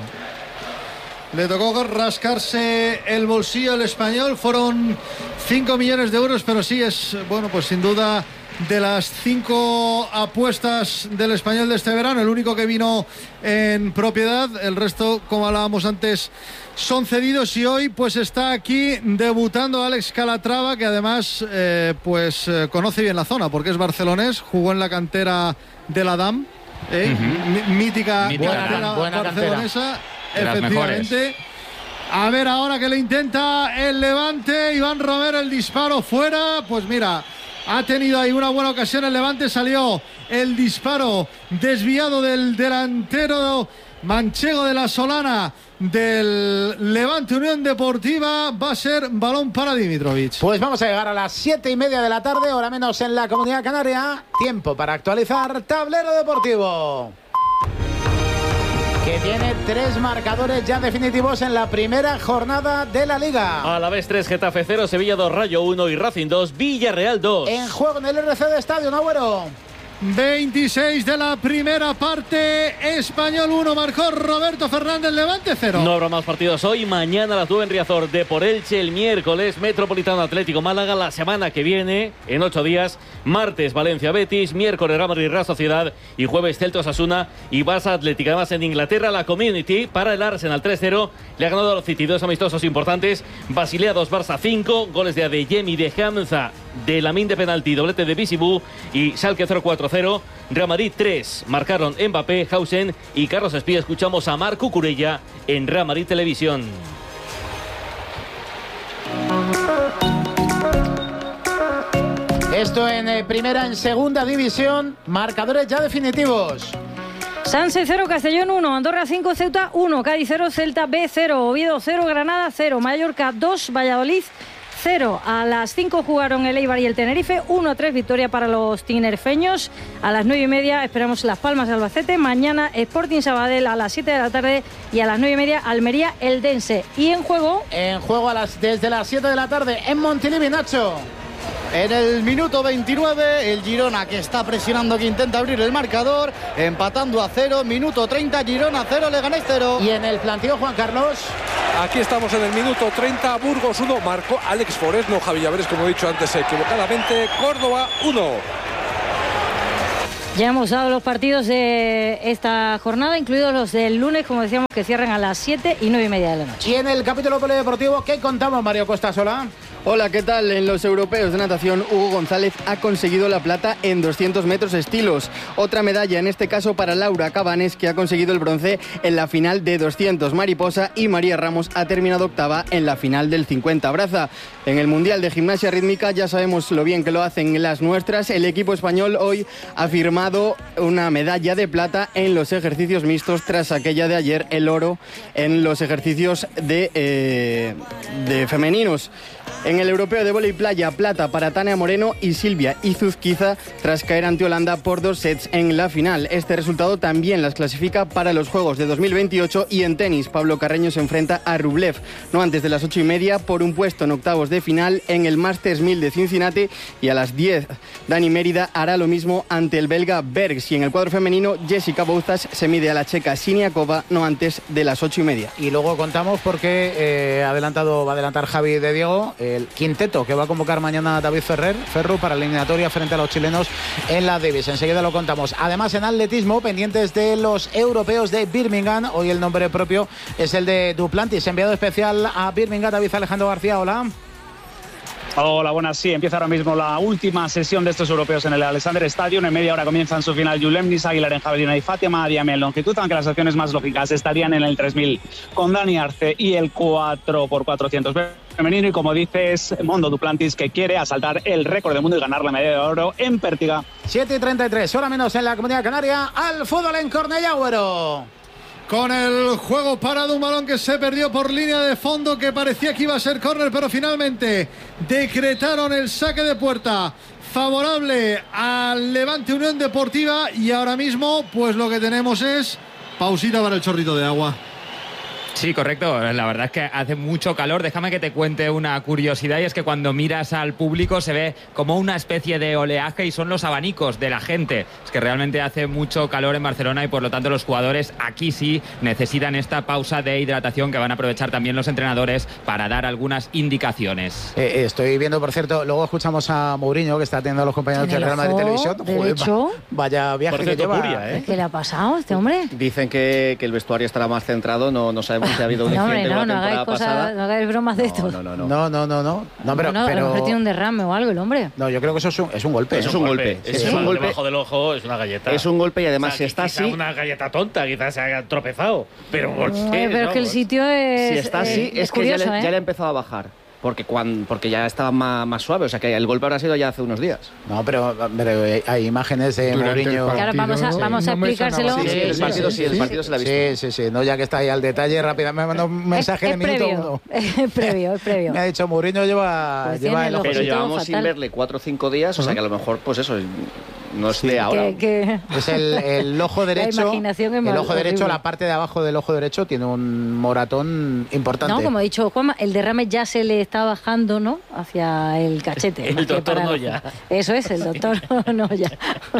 Le tocó rascarse el bolsillo al Español. Fueron cinco millones de euros, pero sí es, bueno, pues sin duda, de las cinco apuestas del Español de este verano, el único que vino en propiedad. El resto, como hablábamos antes, son cedidos, y hoy pues está aquí debutando Alex Calatrava, que además eh, pues eh, conoce bien la zona porque es barcelonés, jugó en la cantera de la D A M, eh, uh-huh. mítica, mítica cantera buena barcelonesa, cantera. Efectivamente. A ver ahora que le intenta el Levante, Iván Romero, el disparo fuera, pues mira, ha tenido ahí una buena ocasión el Levante, salió el disparo desviado del delantero manchego de la Solana del Levante Unión Deportiva. Va a ser balón para Dimitrovic. Pues vamos a llegar a las siete y media de la tarde, hora menos en la Comunidad Canaria. Tiempo para actualizar Tablero Deportivo, que tiene tres marcadores ya definitivos en la primera jornada de la Liga. Alavés tres, Getafe cero, Sevilla dos, Rayo uno y Racing dos, Villarreal dos. En juego en el R C de Estadio Agüero. veintiséis de la primera parte, Español uno, marcó Roberto Fernández, Levante cero. No habrá más partidos hoy, mañana a las nueve en Riazor, Depor Elche, el miércoles Metropolitano Atlético Málaga, la semana que viene, en ocho días, martes Valencia Betis, miércoles Real Madrid Real Sociedad y jueves Celta Osasuna y Barça Atlético. Además en Inglaterra, la Community para el Arsenal tres cero, le ha ganado a los City, dos amistosos importantes, Basilea dos, Barça cinco, goles de Adeyemi, de Hamza, de Lamine de penalti, doblete de Bisibú y Schalke cero cuatro cero, Real Madrid tres, marcaron Mbappé, Hausen y Carlos Espía. Escuchamos a Marc Cucurella en Real Madrid Televisión. Esto en eh, primera, en segunda división, marcadores ya definitivos. Sanse cero, Castellón uno, Andorra cinco, Ceuta uno, Cádiz cero, Celta B cero, Oviedo cero, Granada cero, Mallorca dos, Valladolid cero. A las cinco jugaron el Eibar y el Tenerife, uno a tres victoria para los tinerfeños. A las nueve y media esperamos Las Palmas Albacete. Mañana Sporting Sabadell a las siete de la tarde y a las nueve y media Almería Eldense. Y en juego... En juego a las, desde las siete de la tarde en Montilivi, Nacho. En el minuto veintinueve, el Girona, que está presionando, que intenta abrir el marcador, empatando a cero. Minuto treinta, Girona cero, Leganés cero. Y en el planteo, Juan Carlos. Aquí estamos en el minuto treinta, Burgos uno, marcó Alex Forés, no Javi Llaveres, como he dicho antes equivocadamente. Córdoba uno. Ya hemos dado los partidos de esta jornada, incluidos los del lunes, como decíamos, que cierran a las siete y nueve y media de la noche. Y en el capítulo polideportivo, ¿qué contamos, Mario Costa Sola? Hola, ¿qué tal? En los europeos de natación, Hugo González ha conseguido la plata en doscientos metros estilos. Otra medalla, en este caso para Laura Cabanes, que ha conseguido el bronce en la final de doscientos mariposa, y María Ramos ha terminado octava en la final del cincuenta braza. En el Mundial de Gimnasia Rítmica ya sabemos lo bien que lo hacen las nuestras. El equipo español hoy ha firmado una medalla de plata en los ejercicios mixtos tras aquella de ayer, el oro en los ejercicios de, eh, de femeninos. En el europeo de vóley playa, plata para Tania Moreno y Silvia Izuzquiza tras caer ante Holanda por dos sets en la final. Este resultado también las clasifica para los Juegos de dos mil veintiocho. Y en tenis, Pablo Carreño se enfrenta a Rublev, no antes de las ocho y media, por un puesto en octavos de final en el Masters mil de Cincinnati. Y a las diez, Dani Mérida hará lo mismo ante el belga Bergs. Y en el cuadro femenino, Jessica Bouzas se mide a la checa Siniakova, no antes de las ocho y media. Y luego contamos porque eh, adelantado, va a adelantar Javi de Diego el quinteto que va a convocar mañana a David Ferrer, Ferru, para la eliminatoria frente a los chilenos en la Davis. Enseguida lo contamos. Además, en atletismo, pendientes de los europeos de Birmingham. Hoy el nombre propio es el de Duplantis. Enviado especial a Birmingham, David Alejandro García. Hola. Hola, buenas. Sí, empieza ahora mismo la última sesión de estos europeos en el Alexander Stadium. En media hora comienzan su final Julem Nisa, Aguilar en jabalina y Fátima Diame en longitud, aunque las acciones más lógicas estarían en el tres mil con Dani Arce y el cuatro por cuatrocientos femenino. Y como dices, Mondo Duplantis, que quiere asaltar el récord del mundo y ganar la medalla de oro en Pértiga. siete y treinta y tres, hora menos en la Comunidad Canaria. Al fútbol en Cornellá, Güero. Con el juego parado, un balón que se perdió por línea de fondo, que parecía que iba a ser córner, pero finalmente decretaron el saque de puerta favorable al Levante Unión Deportiva. Y ahora mismo, pues lo que tenemos es pausita para el chorrito de agua. Sí, correcto. La verdad es que hace mucho calor. Déjame que te cuente una curiosidad, y es que cuando miras al público se ve como una especie de oleaje y son los abanicos de la gente. Es que realmente hace mucho calor en Barcelona y por lo tanto los jugadores aquí sí necesitan esta pausa de hidratación que van a aprovechar también los entrenadores para dar algunas indicaciones. Eh, estoy viendo, por cierto, luego escuchamos a Mourinho, que está atendiendo a los compañeros del Real Madrid Televisión. Joder, va, vaya viaje que lleva. Furia, ¿eh? ¿Qué le ha pasado a este hombre? Dicen que, que el vestuario estará más centrado, no, no sabemos si ha habido un no, incidente no, en la no temporada hagáis pasada. Cosas, no hagáis bromas de no, esto. No, no, no. No, no, no, no. no pero, no, pero... a lo mejor tiene un derrame o algo el hombre. No, yo creo que eso es un, es un golpe. Es, es un golpe. golpe. Es, sí. es un golpe. Debajo del ojo es una galleta. Es un golpe y además o sea, si está quizá así... una galleta tonta, quizás se haya tropezado. Pero ¿por qué? No, pero no, es que el sitio es... Si está así, es, es que curioso, ya, le, ¿eh? ya le ha empezado a bajar. Porque, cuando, porque ya estaba más, más suave, o sea que el golpe habrá sido ya hace unos días. No, pero, pero hay imágenes de Durante Mourinho. Claro, vamos a, vamos a no explicárselo. Sí, sí, el partido sí, el partido se la ha visto. Sí, sí, sí, no, ya que está ahí al detalle, rápidamente me mandó un mensaje es, en es el minuto previo, uno. Es previo, es previo. Me ha dicho, Mourinho lleva, Pues lleva el ojo. Pero llevamos fatal. sin verle cuatro o cinco días, o sea que a lo mejor, pues eso, no es Sí. de ahora. Que, que... Es el, el ojo derecho. La imaginación es el más ojo derecho, horrible. la parte de abajo del ojo derecho tiene un moratón importante. No, como ha dicho Juanma, el derrame ya se le está bajando, ¿no? Hacia el cachete. El más que doctor para Noya. abajo. Eso es, el doctor Noya.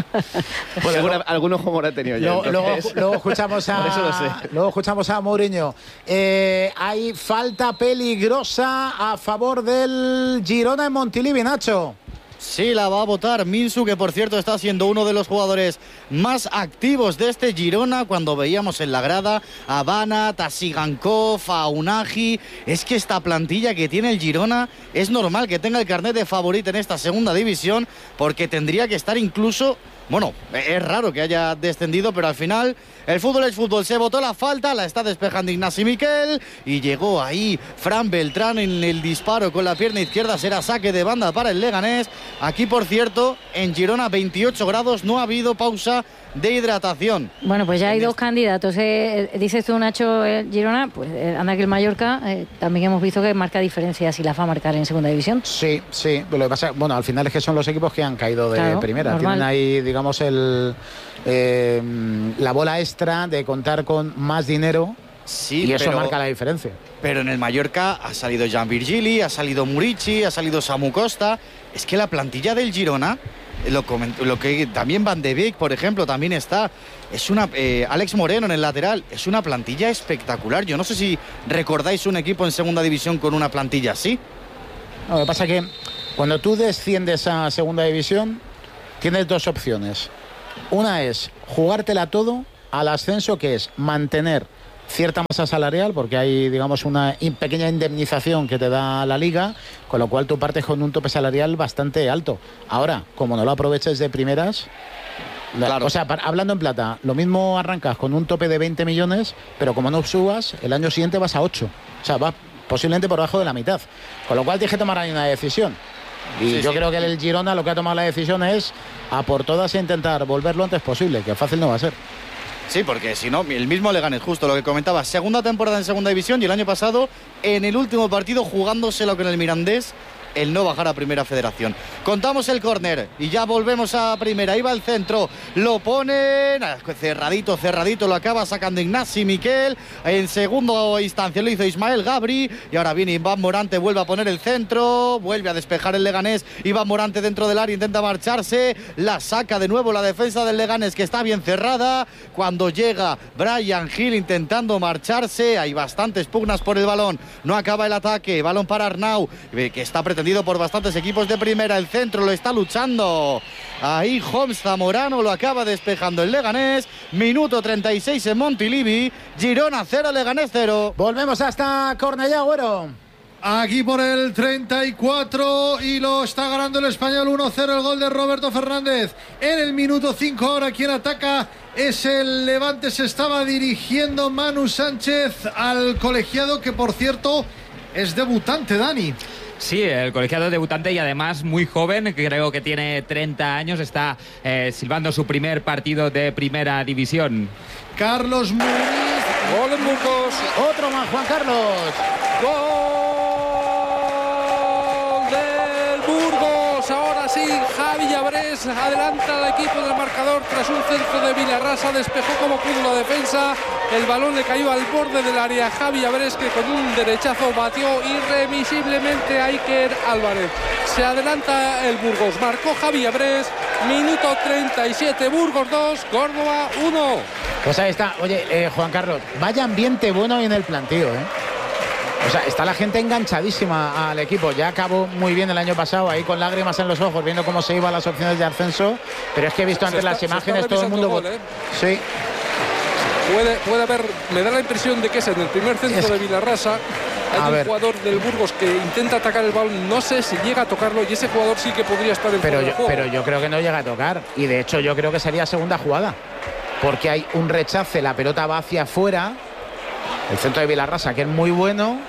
Pues alguna, algún ojo mora ha tenido ya. Luego, luego, entonces. luego escuchamos a Por eso lo sé. luego escuchamos a Mourinho. Eh, hay falta peligrosa a favor del Girona en Montilivi, Nacho. Sí, la va a votar Minsu, que por cierto está siendo uno de los jugadores más activos de este Girona. Cuando veíamos en la grada a Bana, Tasigankov, a Unagi, es que esta plantilla que tiene el Girona es normal que tenga el carnet de favorito en esta segunda división, porque tendría que estar incluso Bueno, es raro que haya descendido, pero al final el fútbol es fútbol. Se votó la falta, la está despejando Ignasi Miquel y llegó ahí Fran Beltrán en el disparo con la pierna izquierda. Será saque de banda para el Leganés. Aquí, por cierto, en Girona veintiocho grados, no ha habido pausa de hidratación. Bueno, pues ya hay dos candidatos. Eh, dices tú, Nacho, eh, Girona, pues eh, anda que el Mallorca eh, también hemos visto que marca diferencias y las va a marcar en segunda división. Sí, sí. Lo que pasa, bueno, al final es que son los equipos que han caído de claro, primera. Normal. Tienen ahí, digamos, el eh, la bola extra de contar con más dinero. Sí, y eso pero, marca la diferencia. Pero en el Mallorca ha salido Jan Virgili, ha salido Murici, ha salido Samu Costa. Es que la plantilla del Girona, lo, coment- lo que también Van de Beek, por ejemplo, también está. Es una eh, Alex Moreno en el lateral. Es una plantilla espectacular. Yo no sé si recordáis un equipo en segunda división con una plantilla así. No, lo que pasa es que cuando tú desciendes a segunda división, tienes dos opciones. Una es jugártela todo al ascenso, que es mantener cierta masa salarial, porque hay, digamos, una in- pequeña indemnización que te da la liga, con lo cual tú partes con un tope salarial bastante alto. Ahora, como no lo aproveches de primeras, la- Claro. o sea, para- hablando en plata, lo mismo arrancas con un tope de veinte millones, pero como no subas, el año siguiente vas a ocho. O sea, vas posiblemente por debajo de la mitad. Con lo cual tienes que tomar ahí una decisión. Y Sí, yo sí. creo que el Girona lo que ha tomado la decisión es a por todas e intentar volver lo antes posible, que fácil no va a ser. Sí, porque si no, el mismo Leganés, justo lo que comentaba, segunda temporada en segunda división y el año pasado, en el último partido, jugándoselo con el Mirandés, el no bajar a primera federación. Contamos el córner y ya volvemos a primera. Ahí va el centro, lo ponen cerradito, cerradito, lo acaba sacando Ignasi Miquel. En segunda instancia lo hizo Ismael Gabri y ahora viene Iván Morante, vuelve a poner el centro, vuelve a despejar el Leganés. Iván Morante dentro del área, intenta marcharse, la saca de nuevo la defensa del Leganés, que está bien cerrada. Cuando llega Brian Hill intentando marcharse, hay bastantes pugnas por el balón, no acaba el ataque, balón para Arnau, que está pretendiendo por bastantes equipos de primera. El centro lo está luchando ahí Homs Zamorano, lo acaba despejando el Leganés. Minuto treinta y seis en Montilivi. Girona cero, Leganés cero. Volvemos hasta Cornellá, Güero. Aquí por el treinta y cuatro y lo está ganando el Español uno cero, el gol de Roberto Fernández. En el minuto cinco ahora quien ataca es el Levante. Se estaba dirigiendo Manu Sánchez al colegiado, que por cierto es debutante, Dani. Sí, el colegiado debutante y además muy joven, creo que tiene treinta años, está eh, silbando su primer partido de primera división. Carlos Muniz. Gol en Burgos. Otro más, Juan Carlos. Gol del Burgos. Ahora sí, Javi Llabrés adelanta al equipo del marcador tras un centro de Vilarrasa. Despejó como pudo la defensa. El balón le cayó al borde del área. Javi Llabrés, que con un derechazo batió irremisiblemente a Iker Álvarez. Se adelanta el Burgos. Marcó Javi Llabrés. Minuto treinta y siete. Burgos dos, Córdoba uno. Pues ahí está. Oye, eh, Juan Carlos, vaya ambiente bueno hoy en el plantío, ¿eh? O sea, está la gente enganchadísima al equipo. Ya acabó muy bien el año pasado, ahí con lágrimas en los ojos, viendo cómo se iban las opciones de ascenso. Pero es que he visto antes está, las imágenes, todo el mundo... Gol, ¿eh? Sí. Puede, puede haber, me da la impresión de que es en el primer centro es... de Vilarrasa. Hay a un ver. jugador del Burgos que intenta atacar el balón, no sé si llega a tocarlo, y ese jugador sí que podría estar en pero fuera de yo, juego. pero yo creo que no llega a tocar. Y de hecho yo creo que sería segunda jugada. Porque hay un rechace, la pelota va hacia afuera. El centro de Vilarrasa, que es muy bueno.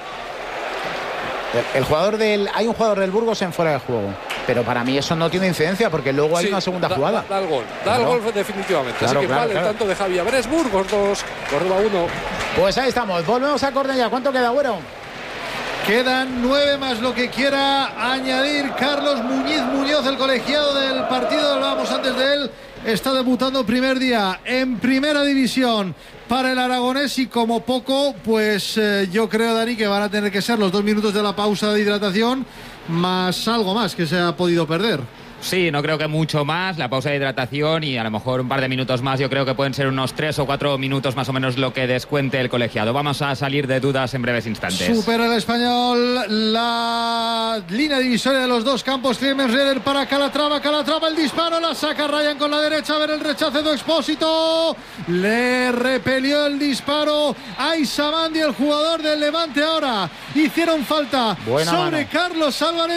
El, el jugador del, hay un jugador del Burgos en fuera de juego. Pero para mí eso no tiene incidencia, porque luego hay Sí, una segunda da, jugada. Da, da el gol, da Claro. el gol definitivamente. Claro, Así que claro, vale claro. el tanto de Javi Llabrés. Burgos dos, Córdoba uno. Pues ahí estamos, volvemos a Cornellá. ¿Cuánto queda, Güero? Quedan nueve más lo que quiera añadir Carlos Muñiz Muñoz, el colegiado del partido. Hablábamos antes de él. Está debutando primer día en primera división para el aragonés y como poco, pues eh, yo creo, Dani, que van a tener que ser los dos minutos de la pausa de hidratación más algo más que se ha podido perder. Sí, no creo que mucho más, la pausa de hidratación y a lo mejor un par de minutos más. Yo creo que pueden ser unos tres o cuatro minutos más o menos lo que descuente el colegiado. Vamos a salir de dudas en breves instantes. Supera el Español la línea divisoria de los dos campos. Clemens Reder para Calatrava, Calatrava el disparo, la saca Ryan con la derecha, a ver el rechace de Expósito, le repelió el disparo a Isamandi, el jugador del Levante. Ahora hicieron falta Buena sobre mano. Carlos Álvarez,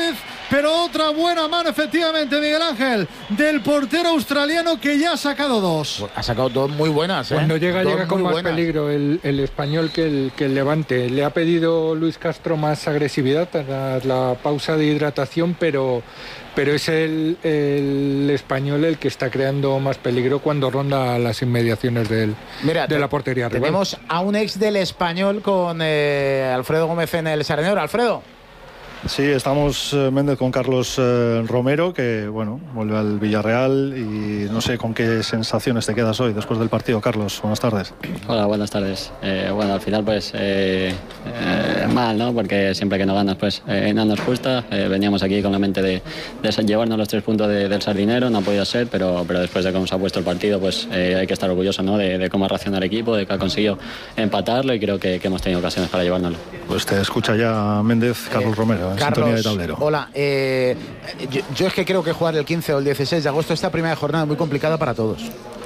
pero otra buena mano efectivamente, Miguel Ángel, del portero australiano que ya ha sacado dos. Ha sacado dos muy buenas, ¿eh? Cuando llega, dos llega con más buenas. peligro el, el español que el, que el Levante. Le ha pedido Luis Castro más agresividad tras la pausa de hidratación, pero, pero es el, el español el que está creando más peligro cuando ronda las inmediaciones del, Mira, de la portería rival. Tenemos a un ex del Español con eh, Alfredo Gómez en el Sardinero. Alfredo. Sí, estamos eh, Méndez con Carlos eh, Romero, que bueno, vuelve al Villarreal y no sé con qué sensaciones te quedas hoy después del partido. Carlos, buenas tardes. Hola, buenas tardes. Eh, bueno, al final pues eh, eh, mal, ¿no? Porque siempre que no ganas pues eh, no nos gusta. Eh, veníamos aquí con la mente de, de llevarnos los tres puntos de, del Sardinero, no ha podido ser, pero, pero después de cómo se ha puesto el partido pues eh, hay que estar orgulloso, ¿no? De, de cómo ha reaccionado el equipo, de que ha conseguido empatarlo y creo que, que hemos tenido ocasiones para llevárnoslo. Pues te escucha ya Méndez, Carlos eh, Romero, en sintonía de tablero. Hola, eh, yo, yo es que creo que jugar el quince o el dieciséis de agosto, esta primera jornada es muy complicada para todos.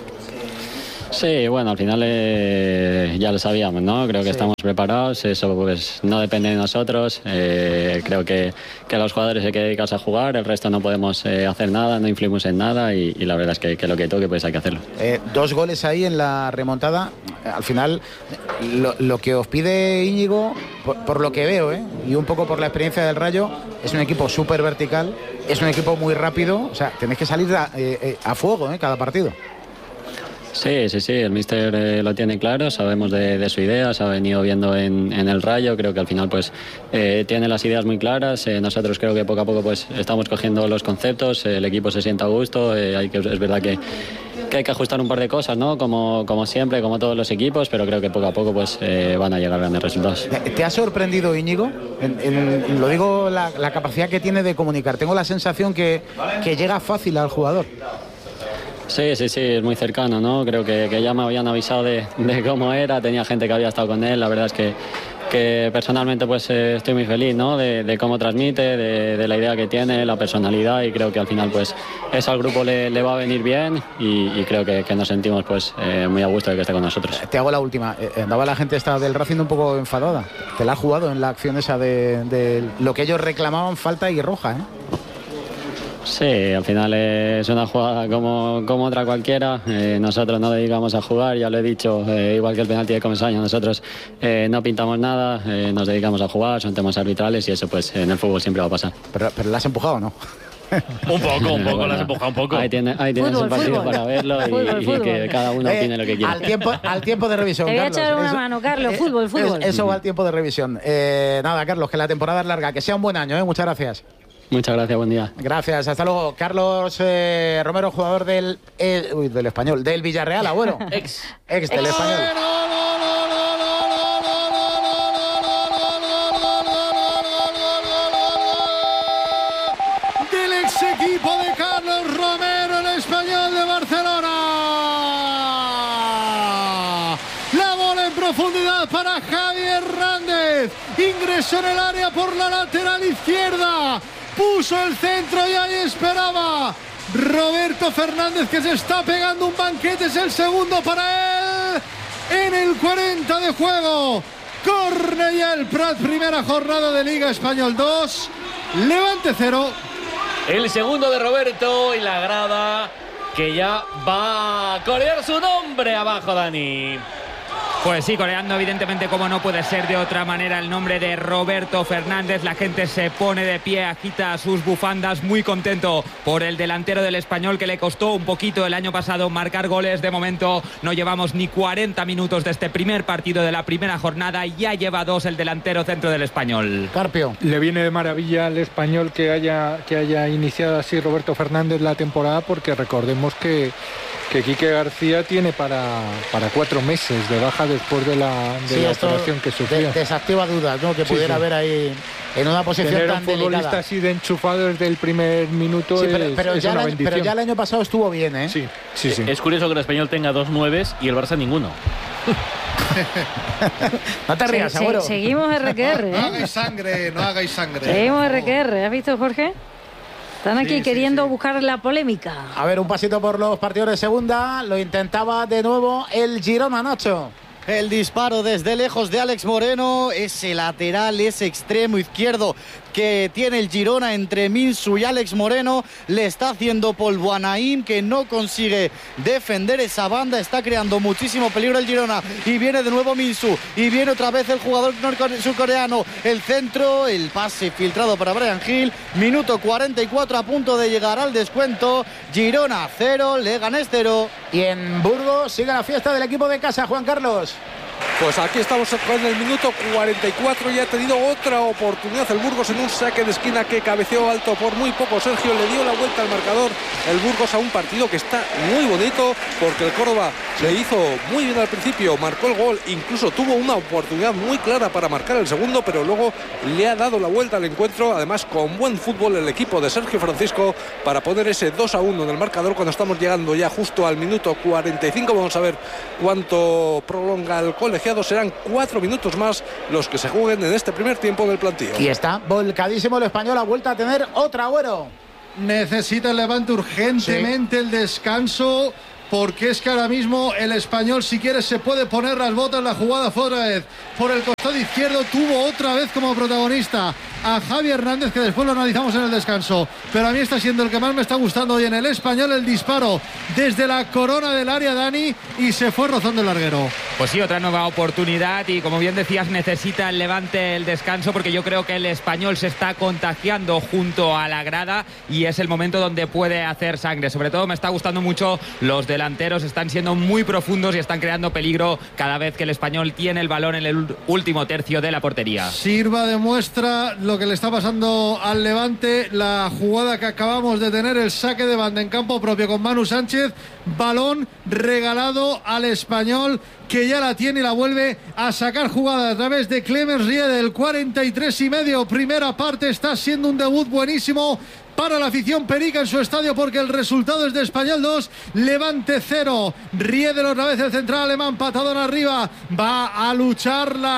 Sí, bueno, al final eh, ya lo sabíamos, ¿no? Creo que sí. Estamos preparados, eso pues no depende de nosotros. Eh, creo que, que los jugadores hay que dedicarse a jugar, el resto no podemos eh, hacer nada, no influimos en nada y, y la verdad es que, que lo que toque pues hay que hacerlo. Eh, dos goles ahí en la remontada. Al final, lo, lo que os pide Íñigo, por, por lo que veo, ¿eh? Y un poco por la experiencia del Rayo, es un equipo súper vertical, es un equipo muy rápido, o sea, tenéis que salir a, eh, a fuego, ¿eh? Cada partido. Sí, sí, sí, el míster eh, lo tiene claro, sabemos de, de su idea, se ha venido viendo en, en el Rayo, creo que al final pues eh, tiene las ideas muy claras, eh, nosotros creo que poco a poco pues estamos cogiendo los conceptos, eh, el equipo se siente a gusto, eh, hay que, es verdad que, que hay que ajustar un par de cosas, ¿no? Como, como siempre, como todos los equipos, pero creo que poco a poco pues eh, van a llegar grandes resultados. ¿Te ha sorprendido, Íñigo? En, en, lo digo, la, la capacidad que tiene de comunicar, tengo la sensación que, que llega fácil al jugador. Sí, sí, sí, es muy cercano, ¿no? Creo que, que ya me habían avisado de, de cómo era, tenía gente que había estado con él, la verdad es que, que personalmente pues eh, estoy muy feliz, ¿no? De, de cómo transmite, de, de la idea que tiene, la personalidad y creo que al final pues eso al grupo le, le va a venir bien y, y creo que, que nos sentimos pues eh, muy a gusto de que esté con nosotros. Te hago la última, eh, andaba la gente esta del Racing un poco enfadada, te la ha jugado en la acción esa de, de lo que ellos reclamaban, falta y roja, ¿eh? Sí, al final es una jugada como, como otra cualquiera. Eh, nosotros no dedicamos a jugar, ya lo he dicho, eh, igual que el penalti de Comesaña, nosotros eh, no pintamos nada, eh, nos dedicamos a jugar, son temas arbitrales y eso pues en el fútbol siempre va a pasar. Pero, pero ¿la has empujado o no? Un poco, un poco, bueno, la has empujado un poco. Ahí tienes ahí tienes el partido fútbol. Para verlo y, fútbol, y fútbol. Que cada uno eh, opine lo que quiera. Al tiempo, al tiempo de revisión, Te voy a Carlos. echar una eso, mano, Carlos, eh, fútbol, fútbol. Eso, eso va al tiempo de revisión. Eh, nada, Carlos, que la temporada es larga, que sea un buen año, ¿eh? Muchas gracias. Muchas gracias, buen día. Gracias, hasta luego. Carlos eh, Romero, jugador del, eh, uy, del Español, del Villarreal, abuelo. Ex. Ex del Español. Del ex equipo de Carlos Romero, el Español de Barcelona. La bola en profundidad para Javi Hernández. Ingresó en el área por la lateral izquierda. Puso el centro y ahí esperaba Roberto Fernández, que se está pegando un banquete. Es el segundo para él en el cuarenta de juego. Cornellà Prat, primera jornada de Liga. Español dos, Levante cero. El segundo de Roberto y la grada que ya va a corear su nombre abajo, Dani. Pues sí, coreando evidentemente, como no puede ser de otra manera, el nombre de Roberto Fernández. La gente se pone de pie, agita sus bufandas, muy contento por el delantero del Español, que le costó un poquito el año pasado marcar goles. De momento no llevamos ni cuarenta minutos de este primer partido de la primera jornada y ya lleva dos el delantero centro del Español. Carpio. Le viene de maravilla al Español que haya, que haya iniciado así Roberto Fernández la temporada, porque recordemos que que Quique García tiene para, para cuatro meses de baja después de la, de sí, la operación que sufrió. De, desactiva dudas, ¿no? Que sí, pudiera sí. haber ahí en una posición Tener tan un futbolista delicada. así de enchufado desde el primer minuto sí, pero, es, pero, es ya una el, bendición. pero ya el año pasado estuvo bien, ¿eh? Sí, sí, sí. Es curioso que el Español tenga dos nueves y el Barça ninguno. No te rías, Se, seguro. se, seguimos R Q R, ¿eh? No hagáis sangre, no hagáis sangre. Seguimos R Q R, ¿has visto, Jorge? Están aquí sí, queriendo sí, sí. buscar la polémica. A ver, un pasito por los partidos de segunda. Lo intentaba de nuevo el Girona, Nacho. El disparo desde lejos de Alex Moreno, ese lateral, ese extremo izquierdo que tiene el Girona entre Minsu y Alex Moreno. Le está haciendo polvo a Naim, que no consigue defender esa banda. Está creando muchísimo peligro el Girona. Y viene de nuevo Minsu. Y viene otra vez el jugador surcoreano. El centro, el pase filtrado para Brian Hill. Minuto cuarenta y cuatro, a punto de llegar al descuento. Girona cero, Leganés cero. Y en Burgos sigue la fiesta del equipo de casa, Juan Carlos. Pues aquí estamos con el minuto cuarenta y cuatro y ha tenido otra oportunidad el Burgos en un saque de esquina que cabeceó alto por muy poco. Sergio le dio la vuelta al marcador el Burgos a un partido que está muy bonito, porque el Córdoba le hizo muy bien al principio, marcó el gol, incluso tuvo una oportunidad muy clara para marcar el segundo, pero luego le ha dado la vuelta al encuentro, además con buen fútbol el equipo de Sergio Francisco para poner ese dos a uno en el marcador cuando estamos llegando ya justo al minuto cuarenta y cinco. Vamos a ver cuánto prolonga el colegiado. Serán cuatro minutos más los que se jueguen en este primer tiempo del plantío. Y está volcadísimo el Español, ha vuelto a tener otra Agüero. Necesita el Levante urgentemente sí. el descanso, porque es que ahora mismo el Español, si quiere, se puede poner las botas. La jugada fue otra vez por el costado izquierdo, tuvo otra vez como protagonista a Javi Hernández, que después lo analizamos en el descanso, pero a mí está siendo el que más me está gustando hoy en el Español, el disparo desde la corona del área, Dani, y se fue rozando el larguero. Pues sí, otra nueva oportunidad, y como bien decías, necesita el Levante el descanso, porque yo creo que el Español se está contagiando junto a la grada y es el momento donde puede hacer sangre. Sobre todo me está gustando mucho los delanteros, están siendo muy profundos y están creando peligro cada vez que el Español tiene el balón en el último tercio de la portería. Sirva de muestra lo que le está pasando al Levante, la jugada que acabamos de tener, el saque de banda en campo propio con Manu Sánchez, balón regalado al Español, que ya la tiene y la vuelve a sacar jugada a través de Clemens Riede. El cuarenta y tres y medio, primera parte, está siendo un debut buenísimo para la afición perica en su estadio, porque el resultado es de Español dos, Levante cero. Riedel otra vez, el central alemán, patadón arriba, va a lucharla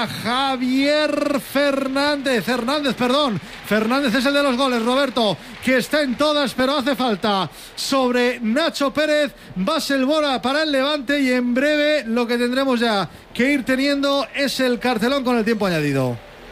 Javier Fernández, Hernández, perdón, Fernández es el de los goles, Roberto, que está en todas, pero hace falta sobre Nacho Pérez. Baselbora para el Levante, y en breve lo que tendremos ya que ir teniendo es el cartelón con el tiempo añadido.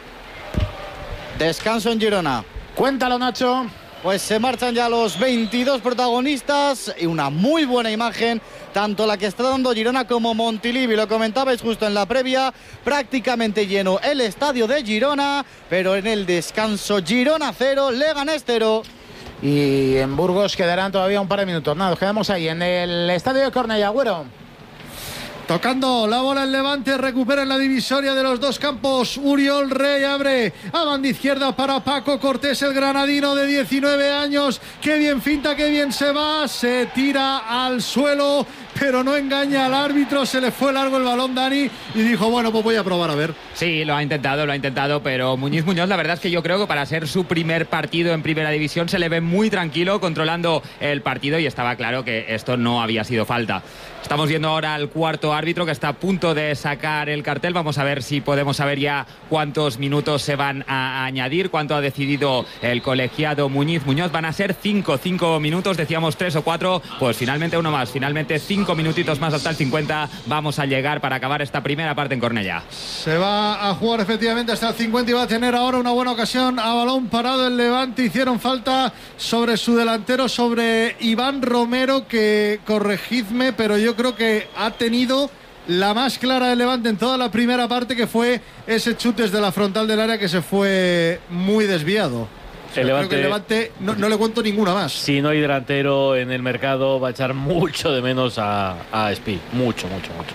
Descanso en Girona. Cuéntalo, Nacho. Pues se marchan ya los veintidós protagonistas y una muy buena imagen, tanto la que está dando Girona como Montilivi. Lo comentabais justo en la previa, prácticamente lleno el estadio de Girona, pero en el descanso Girona cero, Leganés cero. Y en Burgos quedarán todavía un par de minutos. Nada, nos quedamos ahí en el estadio de Cornellá, Agüero. Tocando la bola el Levante, recupera en la divisoria de los dos campos. Uriol Rey abre a banda izquierda para Paco Cortés, el granadino de diecinueve años. Qué bien finta, qué bien se va. Se tira al suelo, pero no engaña al árbitro. Se le fue largo el balón, Dani, y dijo, bueno, pues voy a probar a ver. Sí, lo ha intentado, lo ha intentado, pero Muñiz Muñoz, la verdad es que yo creo que para ser su primer partido en primera división se le ve muy tranquilo, controlando el partido, y estaba claro que esto no había sido falta. Estamos viendo ahora al cuarto árbitro, que está a punto de sacar el cartel. Vamos a ver si podemos saber ya cuántos minutos se van a añadir, cuánto ha decidido el colegiado Muñiz Muñoz. Van a ser cinco, cinco minutos, decíamos tres o cuatro, pues finalmente uno más, finalmente cinco minutitos más hasta el cincuenta. Vamos a llegar para acabar esta primera parte en Cornellá. Se va a jugar efectivamente hasta el cincuenta y va a tener ahora una buena ocasión a balón parado el Levante. Hicieron falta sobre su delantero, sobre Iván Romero, que, corregidme, pero yo creo que ha tenido la más clara del Levante en toda la primera parte, que fue ese chute desde la frontal del área que se fue muy desviado. El Levante, creo que el Levante no, no le cuento ninguna más. Si no hay delantero en el mercado, va a echar mucho de menos a, a Espi. Mucho, mucho, mucho.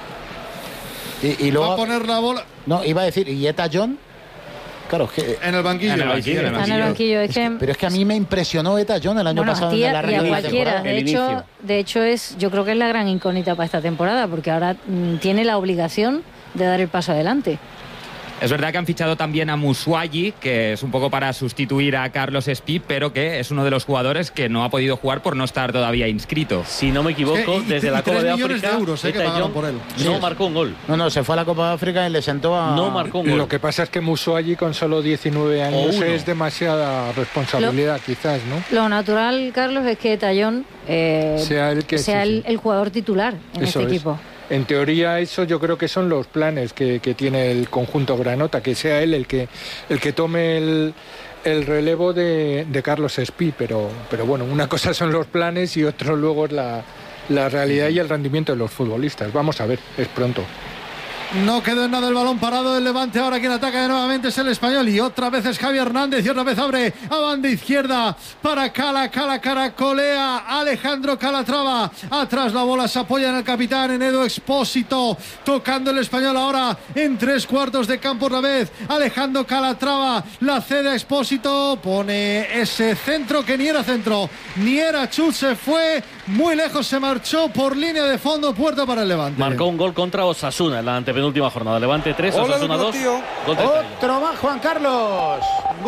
Y, y luego va a poner la bola. No, iba a decir, ¿y Eta John? Claro, que en el banquillo. En el banquillo, en el banquillo. En el banquillo es es que, que, pero es que a mí me impresionó Eta John el año bueno, pasado a ti en la y a Real cualquiera. De hecho, de hecho es, yo creo que es la gran incógnita para esta temporada, porque ahora mm, tiene la obligación de dar el paso adelante. Es verdad que han fichado también a Musuagi, que es un poco para sustituir a Carlos Espi, pero que es uno de los jugadores que no ha podido jugar por no estar todavía inscrito. Si no me equivoco, es que, y, desde y la Copa de África, de euros, eh, que pagaron por él. No sí. marcó un gol. No, no, se fue a la Copa de África y le sentó a... No marcó un gol. Lo que pasa es que Musuagi con solo diecinueve años uno. es demasiada responsabilidad, lo, quizás, ¿no? Lo natural, Carlos, es que Tallón eh, sea, el, que, sea sí, el, sí. el jugador titular en Eso este es. equipo. En teoría, eso yo creo que son los planes que, que tiene el conjunto granota, que sea él el que, el que tome el, el relevo de, de Carlos Espí, pero, pero bueno, una cosa son los planes y otro luego es la, la realidad y el rendimiento de los futbolistas. Vamos a ver, es pronto. No quedó en nada el balón parado del Levante. Ahora quien ataca de nuevamente es el Español. Y otra vez es Javi Hernández. Y otra vez abre a banda izquierda para Cala. Cala caracolea Alejandro Calatrava. Atrás la bola se apoya en el capitán, en Edu Expósito. Tocando el Español ahora en tres cuartos de campo otra vez. Alejandro Calatrava la cede a Expósito. Pone ese centro que ni era centro, ni era chut. Se fue muy lejos, se marchó por línea de fondo. Puerta para el Levante. Marcó un gol contra Osasuna en la antepenúltima jornada. Levante tres, Osasuna dos. Otro más, Juan Carlos.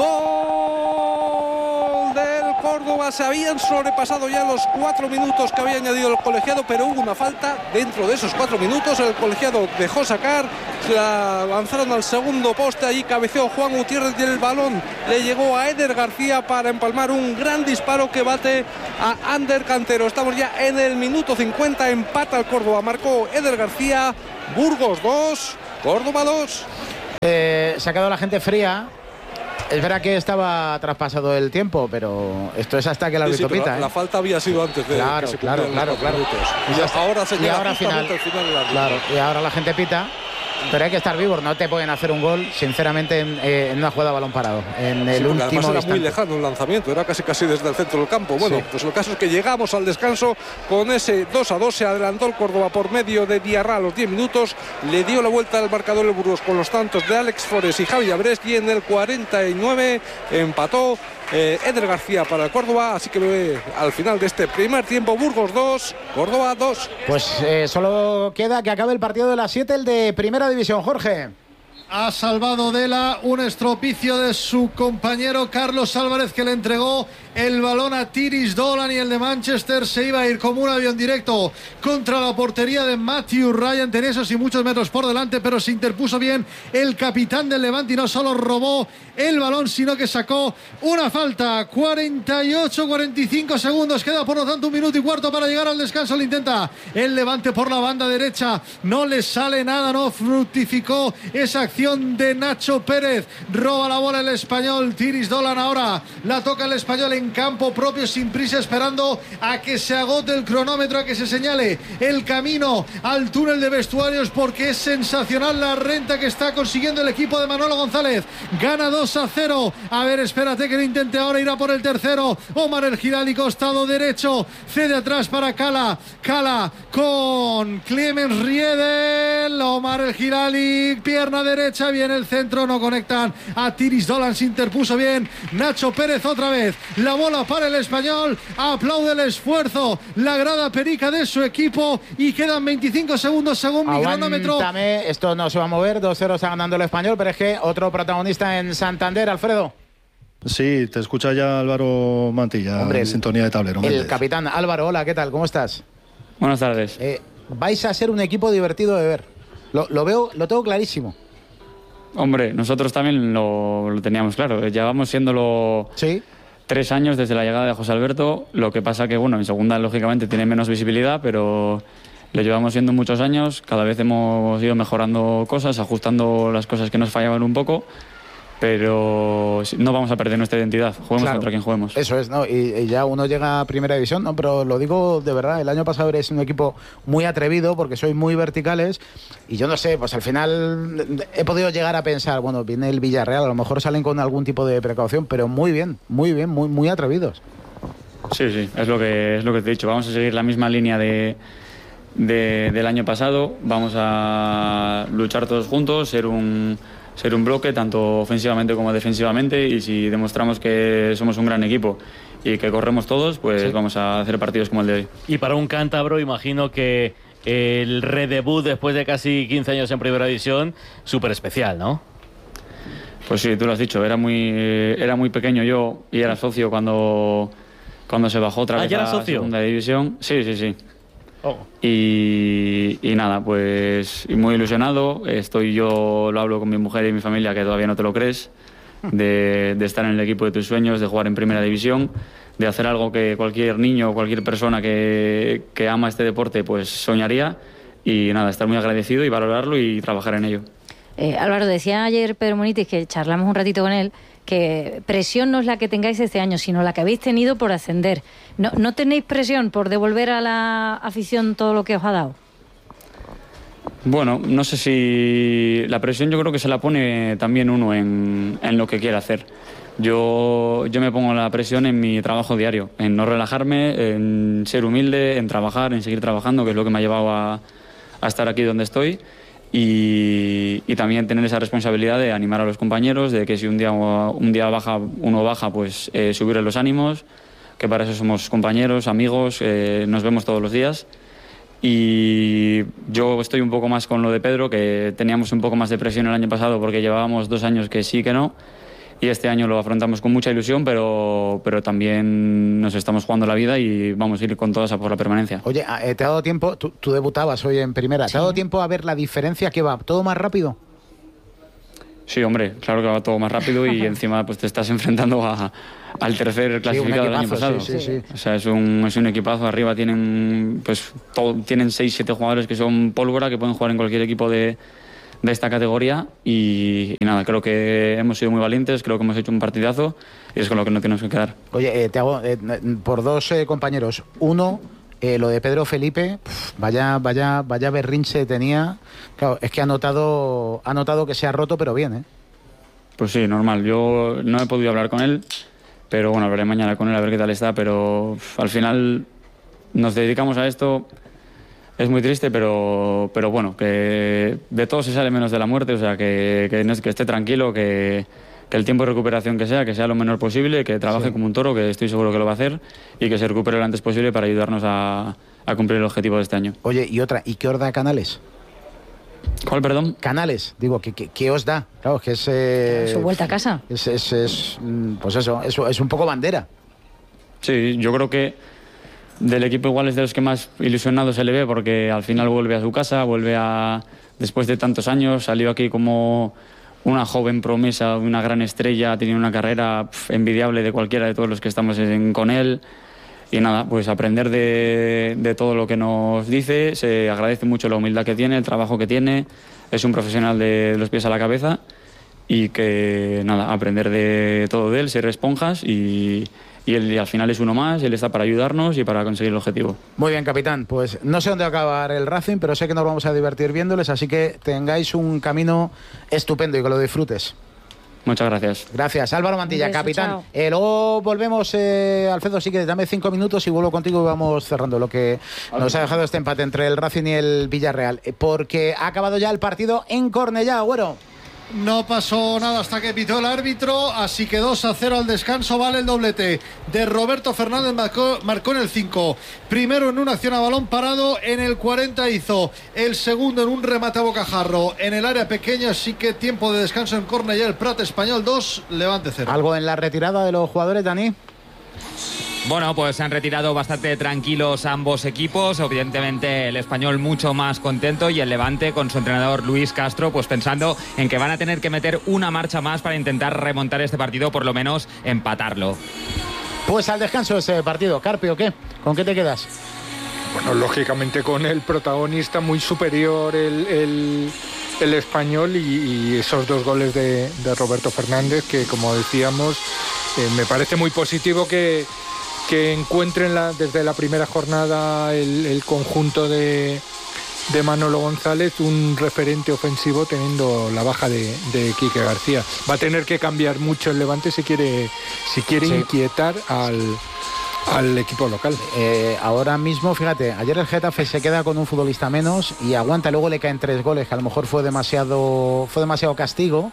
Gol del Córdoba. Se habían sobrepasado ya los cuatro minutos que había añadido el colegiado, pero hubo una falta dentro de esos cuatro minutos. El colegiado dejó sacar, se la lanzaron al segundo poste. Allí cabeceó Juan Gutiérrez y el balón le llegó a Eder García para empalmar un gran disparo que bate a Ander Cantero. Estamos ya en el minuto cincuenta. Empata el Córdoba. Marcó Eder García. Burgos dos, Córdoba dos. Eh, se ha quedado la gente fría. Es verdad que estaba traspasado el tiempo, pero esto es hasta que el árbitro sí, sí, pita. La, ¿eh? la falta había sido antes de claro, que se claro, claro, claro. Y, y ahora se llega ahora final, al final del árbitro. Claro, y ahora la gente pita. Pero hay que estar vivos, no te pueden hacer un gol, sinceramente, en, eh, en una jugada a balón parado. En el sí, último además era instante. muy lejano el lanzamiento, era casi casi desde el centro del campo. Bueno, sí. Pues el caso es que llegamos al descanso con ese dos a dos. Se adelantó el Córdoba por medio de Diarra a los diez minutos. Le dio la vuelta al marcador el Burgos con los tantos de Alex Flores y Javi Abrest. Y en el cuarenta y nueve empató eh, Eder García para el Córdoba. Así que eh, al final de este primer tiempo, Burgos dos, Córdoba dos. Pues eh, solo queda que acabe el partido de las siete, el de Primera División. Jorge. Ha salvado Dela un estropicio de su compañero Carlos Álvarez, que le entregó el balón a Tiris Dolan, y el de Manchester se iba a ir como un avión directo contra la portería de Matthew Ryan. Tenía esos y muchos metros por delante, pero se interpuso bien el capitán del Levante y no solo robó el balón, sino que sacó una falta. cuarenta y ocho cuarenta y cinco segundos, queda por lo tanto un minuto y cuarto para llegar al descanso. Lo intenta el Levante por la banda derecha, no le sale nada, no fructificó esa acción de Nacho Pérez. Roba la bola el Español. Tiris Dolan ahora la toca el Español en campo propio, sin prisa, esperando a que se agote el cronómetro, a que se señale el camino al túnel de vestuarios, porque es sensacional la renta que está consiguiendo el equipo de Manolo González. Gana dos a cero. A ver, espérate que lo intente ahora, irá por el tercero Omar El Girali, costado derecho, cede atrás para Cala. Cala con Clemens Riedel. Omar El Girali, pierna derecha, viene el centro, no conectan a Tiris Dolan, se interpuso bien Nacho Pérez otra vez. La bola para el Español, aplaude el esfuerzo la grada perica de su equipo, y quedan veinticinco segundos según mi cronómetro. Aguántame, esto no se va a mover. Dos cero está ganando el Español, pero es que otro protagonista en Santander, Alfredo. Sí, te escucha ya Álvaro Mantilla. Hombre, en sintonía de tablero. El Méndez. capitán Álvaro, hola, ¿qué tal? ¿Cómo estás? Buenas tardes. Eh, vais a ser un equipo divertido de ver. Lo, lo veo, lo tengo clarísimo. Hombre, nosotros también lo, lo teníamos claro. Llevamos siéndolo ¿Sí? tres años desde la llegada de José Alberto. Lo que pasa que, bueno, en segunda lógicamente tiene menos visibilidad, pero lo llevamos siendo muchos años. Cada vez hemos ido mejorando cosas, ajustando las cosas que nos fallaban un poco. Pero no vamos a perder nuestra identidad, juguemos Claro, contra quien juguemos. Eso es, ¿no? Y, y ya uno llega a Primera División, ¿no? Pero lo digo de verdad, el año pasado eres un equipo muy atrevido porque sois muy verticales, y yo no sé, pues al final he podido llegar a pensar, bueno, viene el Villarreal, a lo mejor salen con algún tipo de precaución, pero muy bien, muy bien, muy, muy atrevidos. Sí, sí, es lo que es lo que te he dicho. Vamos a seguir la misma línea de, de, del año pasado. Vamos a luchar todos juntos, ser un ser un bloque tanto ofensivamente como defensivamente, y si demostramos que somos un gran equipo y que corremos todos, pues sí, vamos a hacer partidos como el de hoy. Y para un cántabro, imagino que el redebut después de casi quince años en Primera División, súper especial, ¿no? Pues sí, tú lo has dicho, era muy era muy pequeño yo y era socio cuando cuando se bajó otra ¿Ah, vez ya a era socio? Segunda División. Sí, sí, sí. Oh. Y, y nada, pues muy ilusionado. Estoy yo, lo hablo con mi mujer y mi familia, que todavía no te lo crees, de, de estar en el equipo de tus sueños, de jugar en Primera División, de hacer algo que cualquier niño o cualquier persona que, que ama este deporte pues soñaría. y nada, estar muy agradecido y valorarlo y trabajar en ello. Eh, Álvaro, decía ayer Pedro Munitis, que charlamos un ratito con él, que presión no es la que tengáis este año, sino la que habéis tenido por ascender. ¿No, no tenéis presión por devolver a la afición todo lo que os ha dado? Bueno, no sé si la presión yo creo que se la pone también uno en, en lo que quiere hacer. Yo, yo me pongo la presión en mi trabajo diario, en no relajarme, en ser humilde, en trabajar, en seguir trabajando, que es lo que me ha llevado a, a estar aquí donde estoy. Y, y también tener esa responsabilidad de animar a los compañeros, de que si un día, un día baja, uno baja, pues eh, subirle los ánimos, que para eso somos compañeros, amigos, eh, nos vemos todos los días. Y yo estoy un poco más con lo de Pedro, que teníamos un poco más de presión el año pasado porque llevábamos dos años que sí, que no, y este año lo afrontamos con mucha ilusión, pero, pero también nos estamos jugando la vida y vamos a ir con todas a por la permanencia. Oye, ¿te ha dado tiempo? Tú, tú debutabas hoy en primera, ¿te sí. ha dado tiempo a ver la diferencia que va? ¿Todo más rápido? Sí, hombre, claro que va todo más rápido y encima pues te estás enfrentando a, al tercer clasificado sí, del año pasado. Sí, sí, sí. O sea, es un, es un equipazo. Arriba tienen pues todo, tienen seis, siete jugadores que son pólvora, que pueden jugar en cualquier equipo de, de esta categoría y, y nada, creo que hemos sido muy valientes, creo que hemos hecho un partidazo y es con lo que no tenemos que quedar. Oye, eh, te hago eh, por dos eh, compañeros. Uno, Eh, lo de Pedro Felipe, pff, vaya, vaya, vaya berrinche tenía. Claro, es que ha notado, ha notado que se ha roto, pero bien, ¿eh? Pues sí, normal. Yo no he podido hablar con él, pero bueno, hablaré mañana con él a ver qué tal está. Pero pff, al final nos dedicamos a esto. Es muy triste, pero, pero bueno, que de todo se sale menos de la muerte. O sea, que, que, que esté tranquilo, que... que el tiempo de recuperación que sea, que sea lo menor posible, que trabaje sí. como un toro, que estoy seguro que lo va a hacer, y que se recupere lo antes posible para ayudarnos a, a cumplir el objetivo de este año. Oye, y otra, ¿y qué os da Canales? ¿Cuál, perdón? Canales, digo, ¿qué, qué, qué os da? Claro, que es... Eh, su vuelta a casa. Es, es, es, pues eso, es, es un poco bandera. Sí, yo creo que del equipo igual es de los que más ilusionado se le ve, porque al final vuelve a su casa, vuelve a... Después de tantos años, salió aquí como... una joven promesa, una gran estrella, tiene una carrera pf, envidiable de cualquiera de todos los que estamos en, con él. Y nada, pues aprender de, de todo lo que nos dice. Se agradece mucho la humildad que tiene, el trabajo que tiene. Es un profesional de los pies a la cabeza. Y que nada, aprender de todo de él, ser esponjas y... Y, él, y al final es uno más, él está para ayudarnos y para conseguir el objetivo. Muy bien, capitán. Pues no sé dónde va a acabar el Racing, pero sé que nos vamos a divertir viéndoles, así que tengáis un camino estupendo y que lo disfrutes. Muchas gracias. Gracias. Álvaro Mantilla, beso, capitán. Eh, luego volvemos, eh, Alfredo, sí que dame cinco minutos y vuelvo contigo y vamos cerrando lo que nos ha dejado este empate entre el Racing y el Villarreal. Eh, porque ha acabado ya el partido en Cornellá, Agüero. No pasó nada hasta que pitó el árbitro, así que dos a cero al descanso vale el doblete de Roberto Fernández, marcó, marcó en el cinco. Primero en una acción a balón parado, en el cuarenta hizo el segundo en un remate a bocajarro en el área pequeña, así que tiempo de descanso en Cornellá, el Prat Español dos, Levante cero. ¿Algo en la retirada de los jugadores, Dani? Bueno, pues se han retirado bastante tranquilos ambos equipos, evidentemente el Español mucho más contento y el Levante con su entrenador Luis Castro pues pensando en que van a tener que meter una marcha más para intentar remontar este partido, por lo menos empatarlo. Pues al descanso de ese partido, Carpio, ¿qué? ¿Con qué te quedas? Bueno, lógicamente con el protagonista muy superior el, el, el Español y, y esos dos goles de, de Roberto Fernández que, como decíamos, eh, me parece muy positivo que que encuentren la, desde la primera jornada el, el conjunto de, de Manolo González un referente ofensivo teniendo la baja de, de Quique García. Va a tener que cambiar mucho el Levante si quiere, si quiere sí. inquietar al, al equipo local. Eh, ahora mismo, fíjate, ayer el Getafe se queda con un futbolista menos y aguanta, luego le caen tres goles, que a lo mejor fue demasiado, fue demasiado castigo.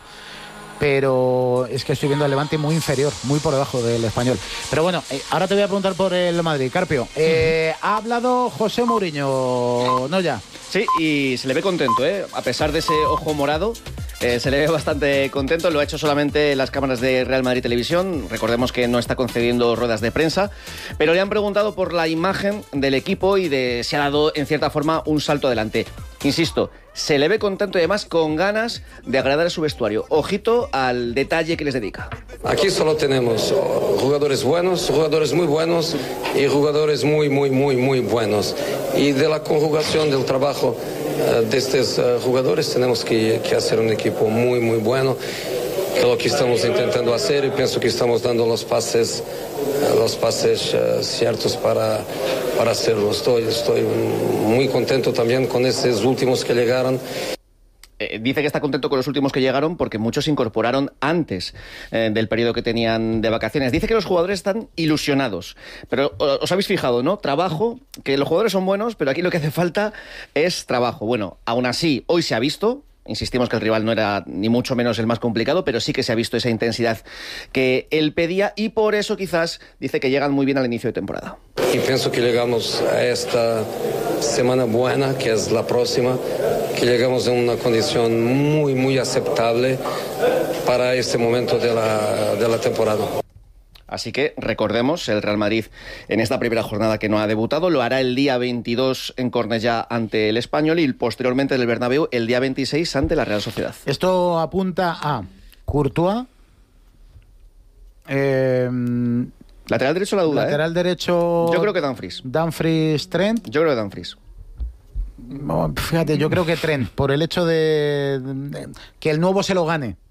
Pero es que estoy viendo al Levante muy inferior, muy por debajo del Español. Pero bueno, eh, ahora te voy a preguntar por el Madrid. Carpio, eh, uh-huh. ha hablado José Mourinho, ¿no ya? Sí, y se le ve contento, ¿eh? A pesar de ese ojo morado, eh, se le ve bastante contento. Lo ha hecho solamente las cámaras de Real Madrid Televisión. Recordemos que no está concediendo ruedas de prensa. Pero le han preguntado por la imagen del equipo y de si ha dado, en cierta forma, un salto adelante. Insisto, se le ve contento y además con ganas de agradar a su vestuario. Ojito al detalle que les dedica. Aquí solo tenemos jugadores buenos, jugadores muy buenos y jugadores muy, muy, muy, muy buenos. Y de la conjugación del trabajo de estos jugadores tenemos que, que hacer un equipo muy, muy bueno. Que es lo que estamos intentando hacer y pienso que estamos dando los pases, los pases uh, ciertos para, para hacerlo. Estoy, estoy muy contento también con esos últimos que llegaron. Eh, dice que está contento con los últimos que llegaron porque muchos se incorporaron antes eh, del periodo que tenían de vacaciones. Dice que los jugadores están ilusionados. Pero os habéis fijado, ¿no? Trabajo, que los jugadores son buenos, pero aquí lo que hace falta es trabajo. Bueno, aún así, hoy se ha visto. Insistimos que el rival no era ni mucho menos el más complicado, pero sí que se ha visto esa intensidad que él pedía y por eso quizás dice que llegan muy bien al inicio de temporada. Y pienso que llegamos a esta semana buena, que es la próxima, que llegamos en una condición muy, muy aceptable para este momento de la, de la temporada. Así que recordemos, el Real Madrid en esta primera jornada que no ha debutado lo hará el día veintidós en Cornellá ante el Español y posteriormente en el Bernabéu el día veintiséis ante la Real Sociedad. Esto apunta a Courtois, eh, lateral derecho la duda, lateral ¿eh? derecho. Yo creo que Dumfries. Dumfries, Trent. Yo creo que Dumfries. No, fíjate, yo creo que Trent, por el hecho de, de que el nuevo se lo gane.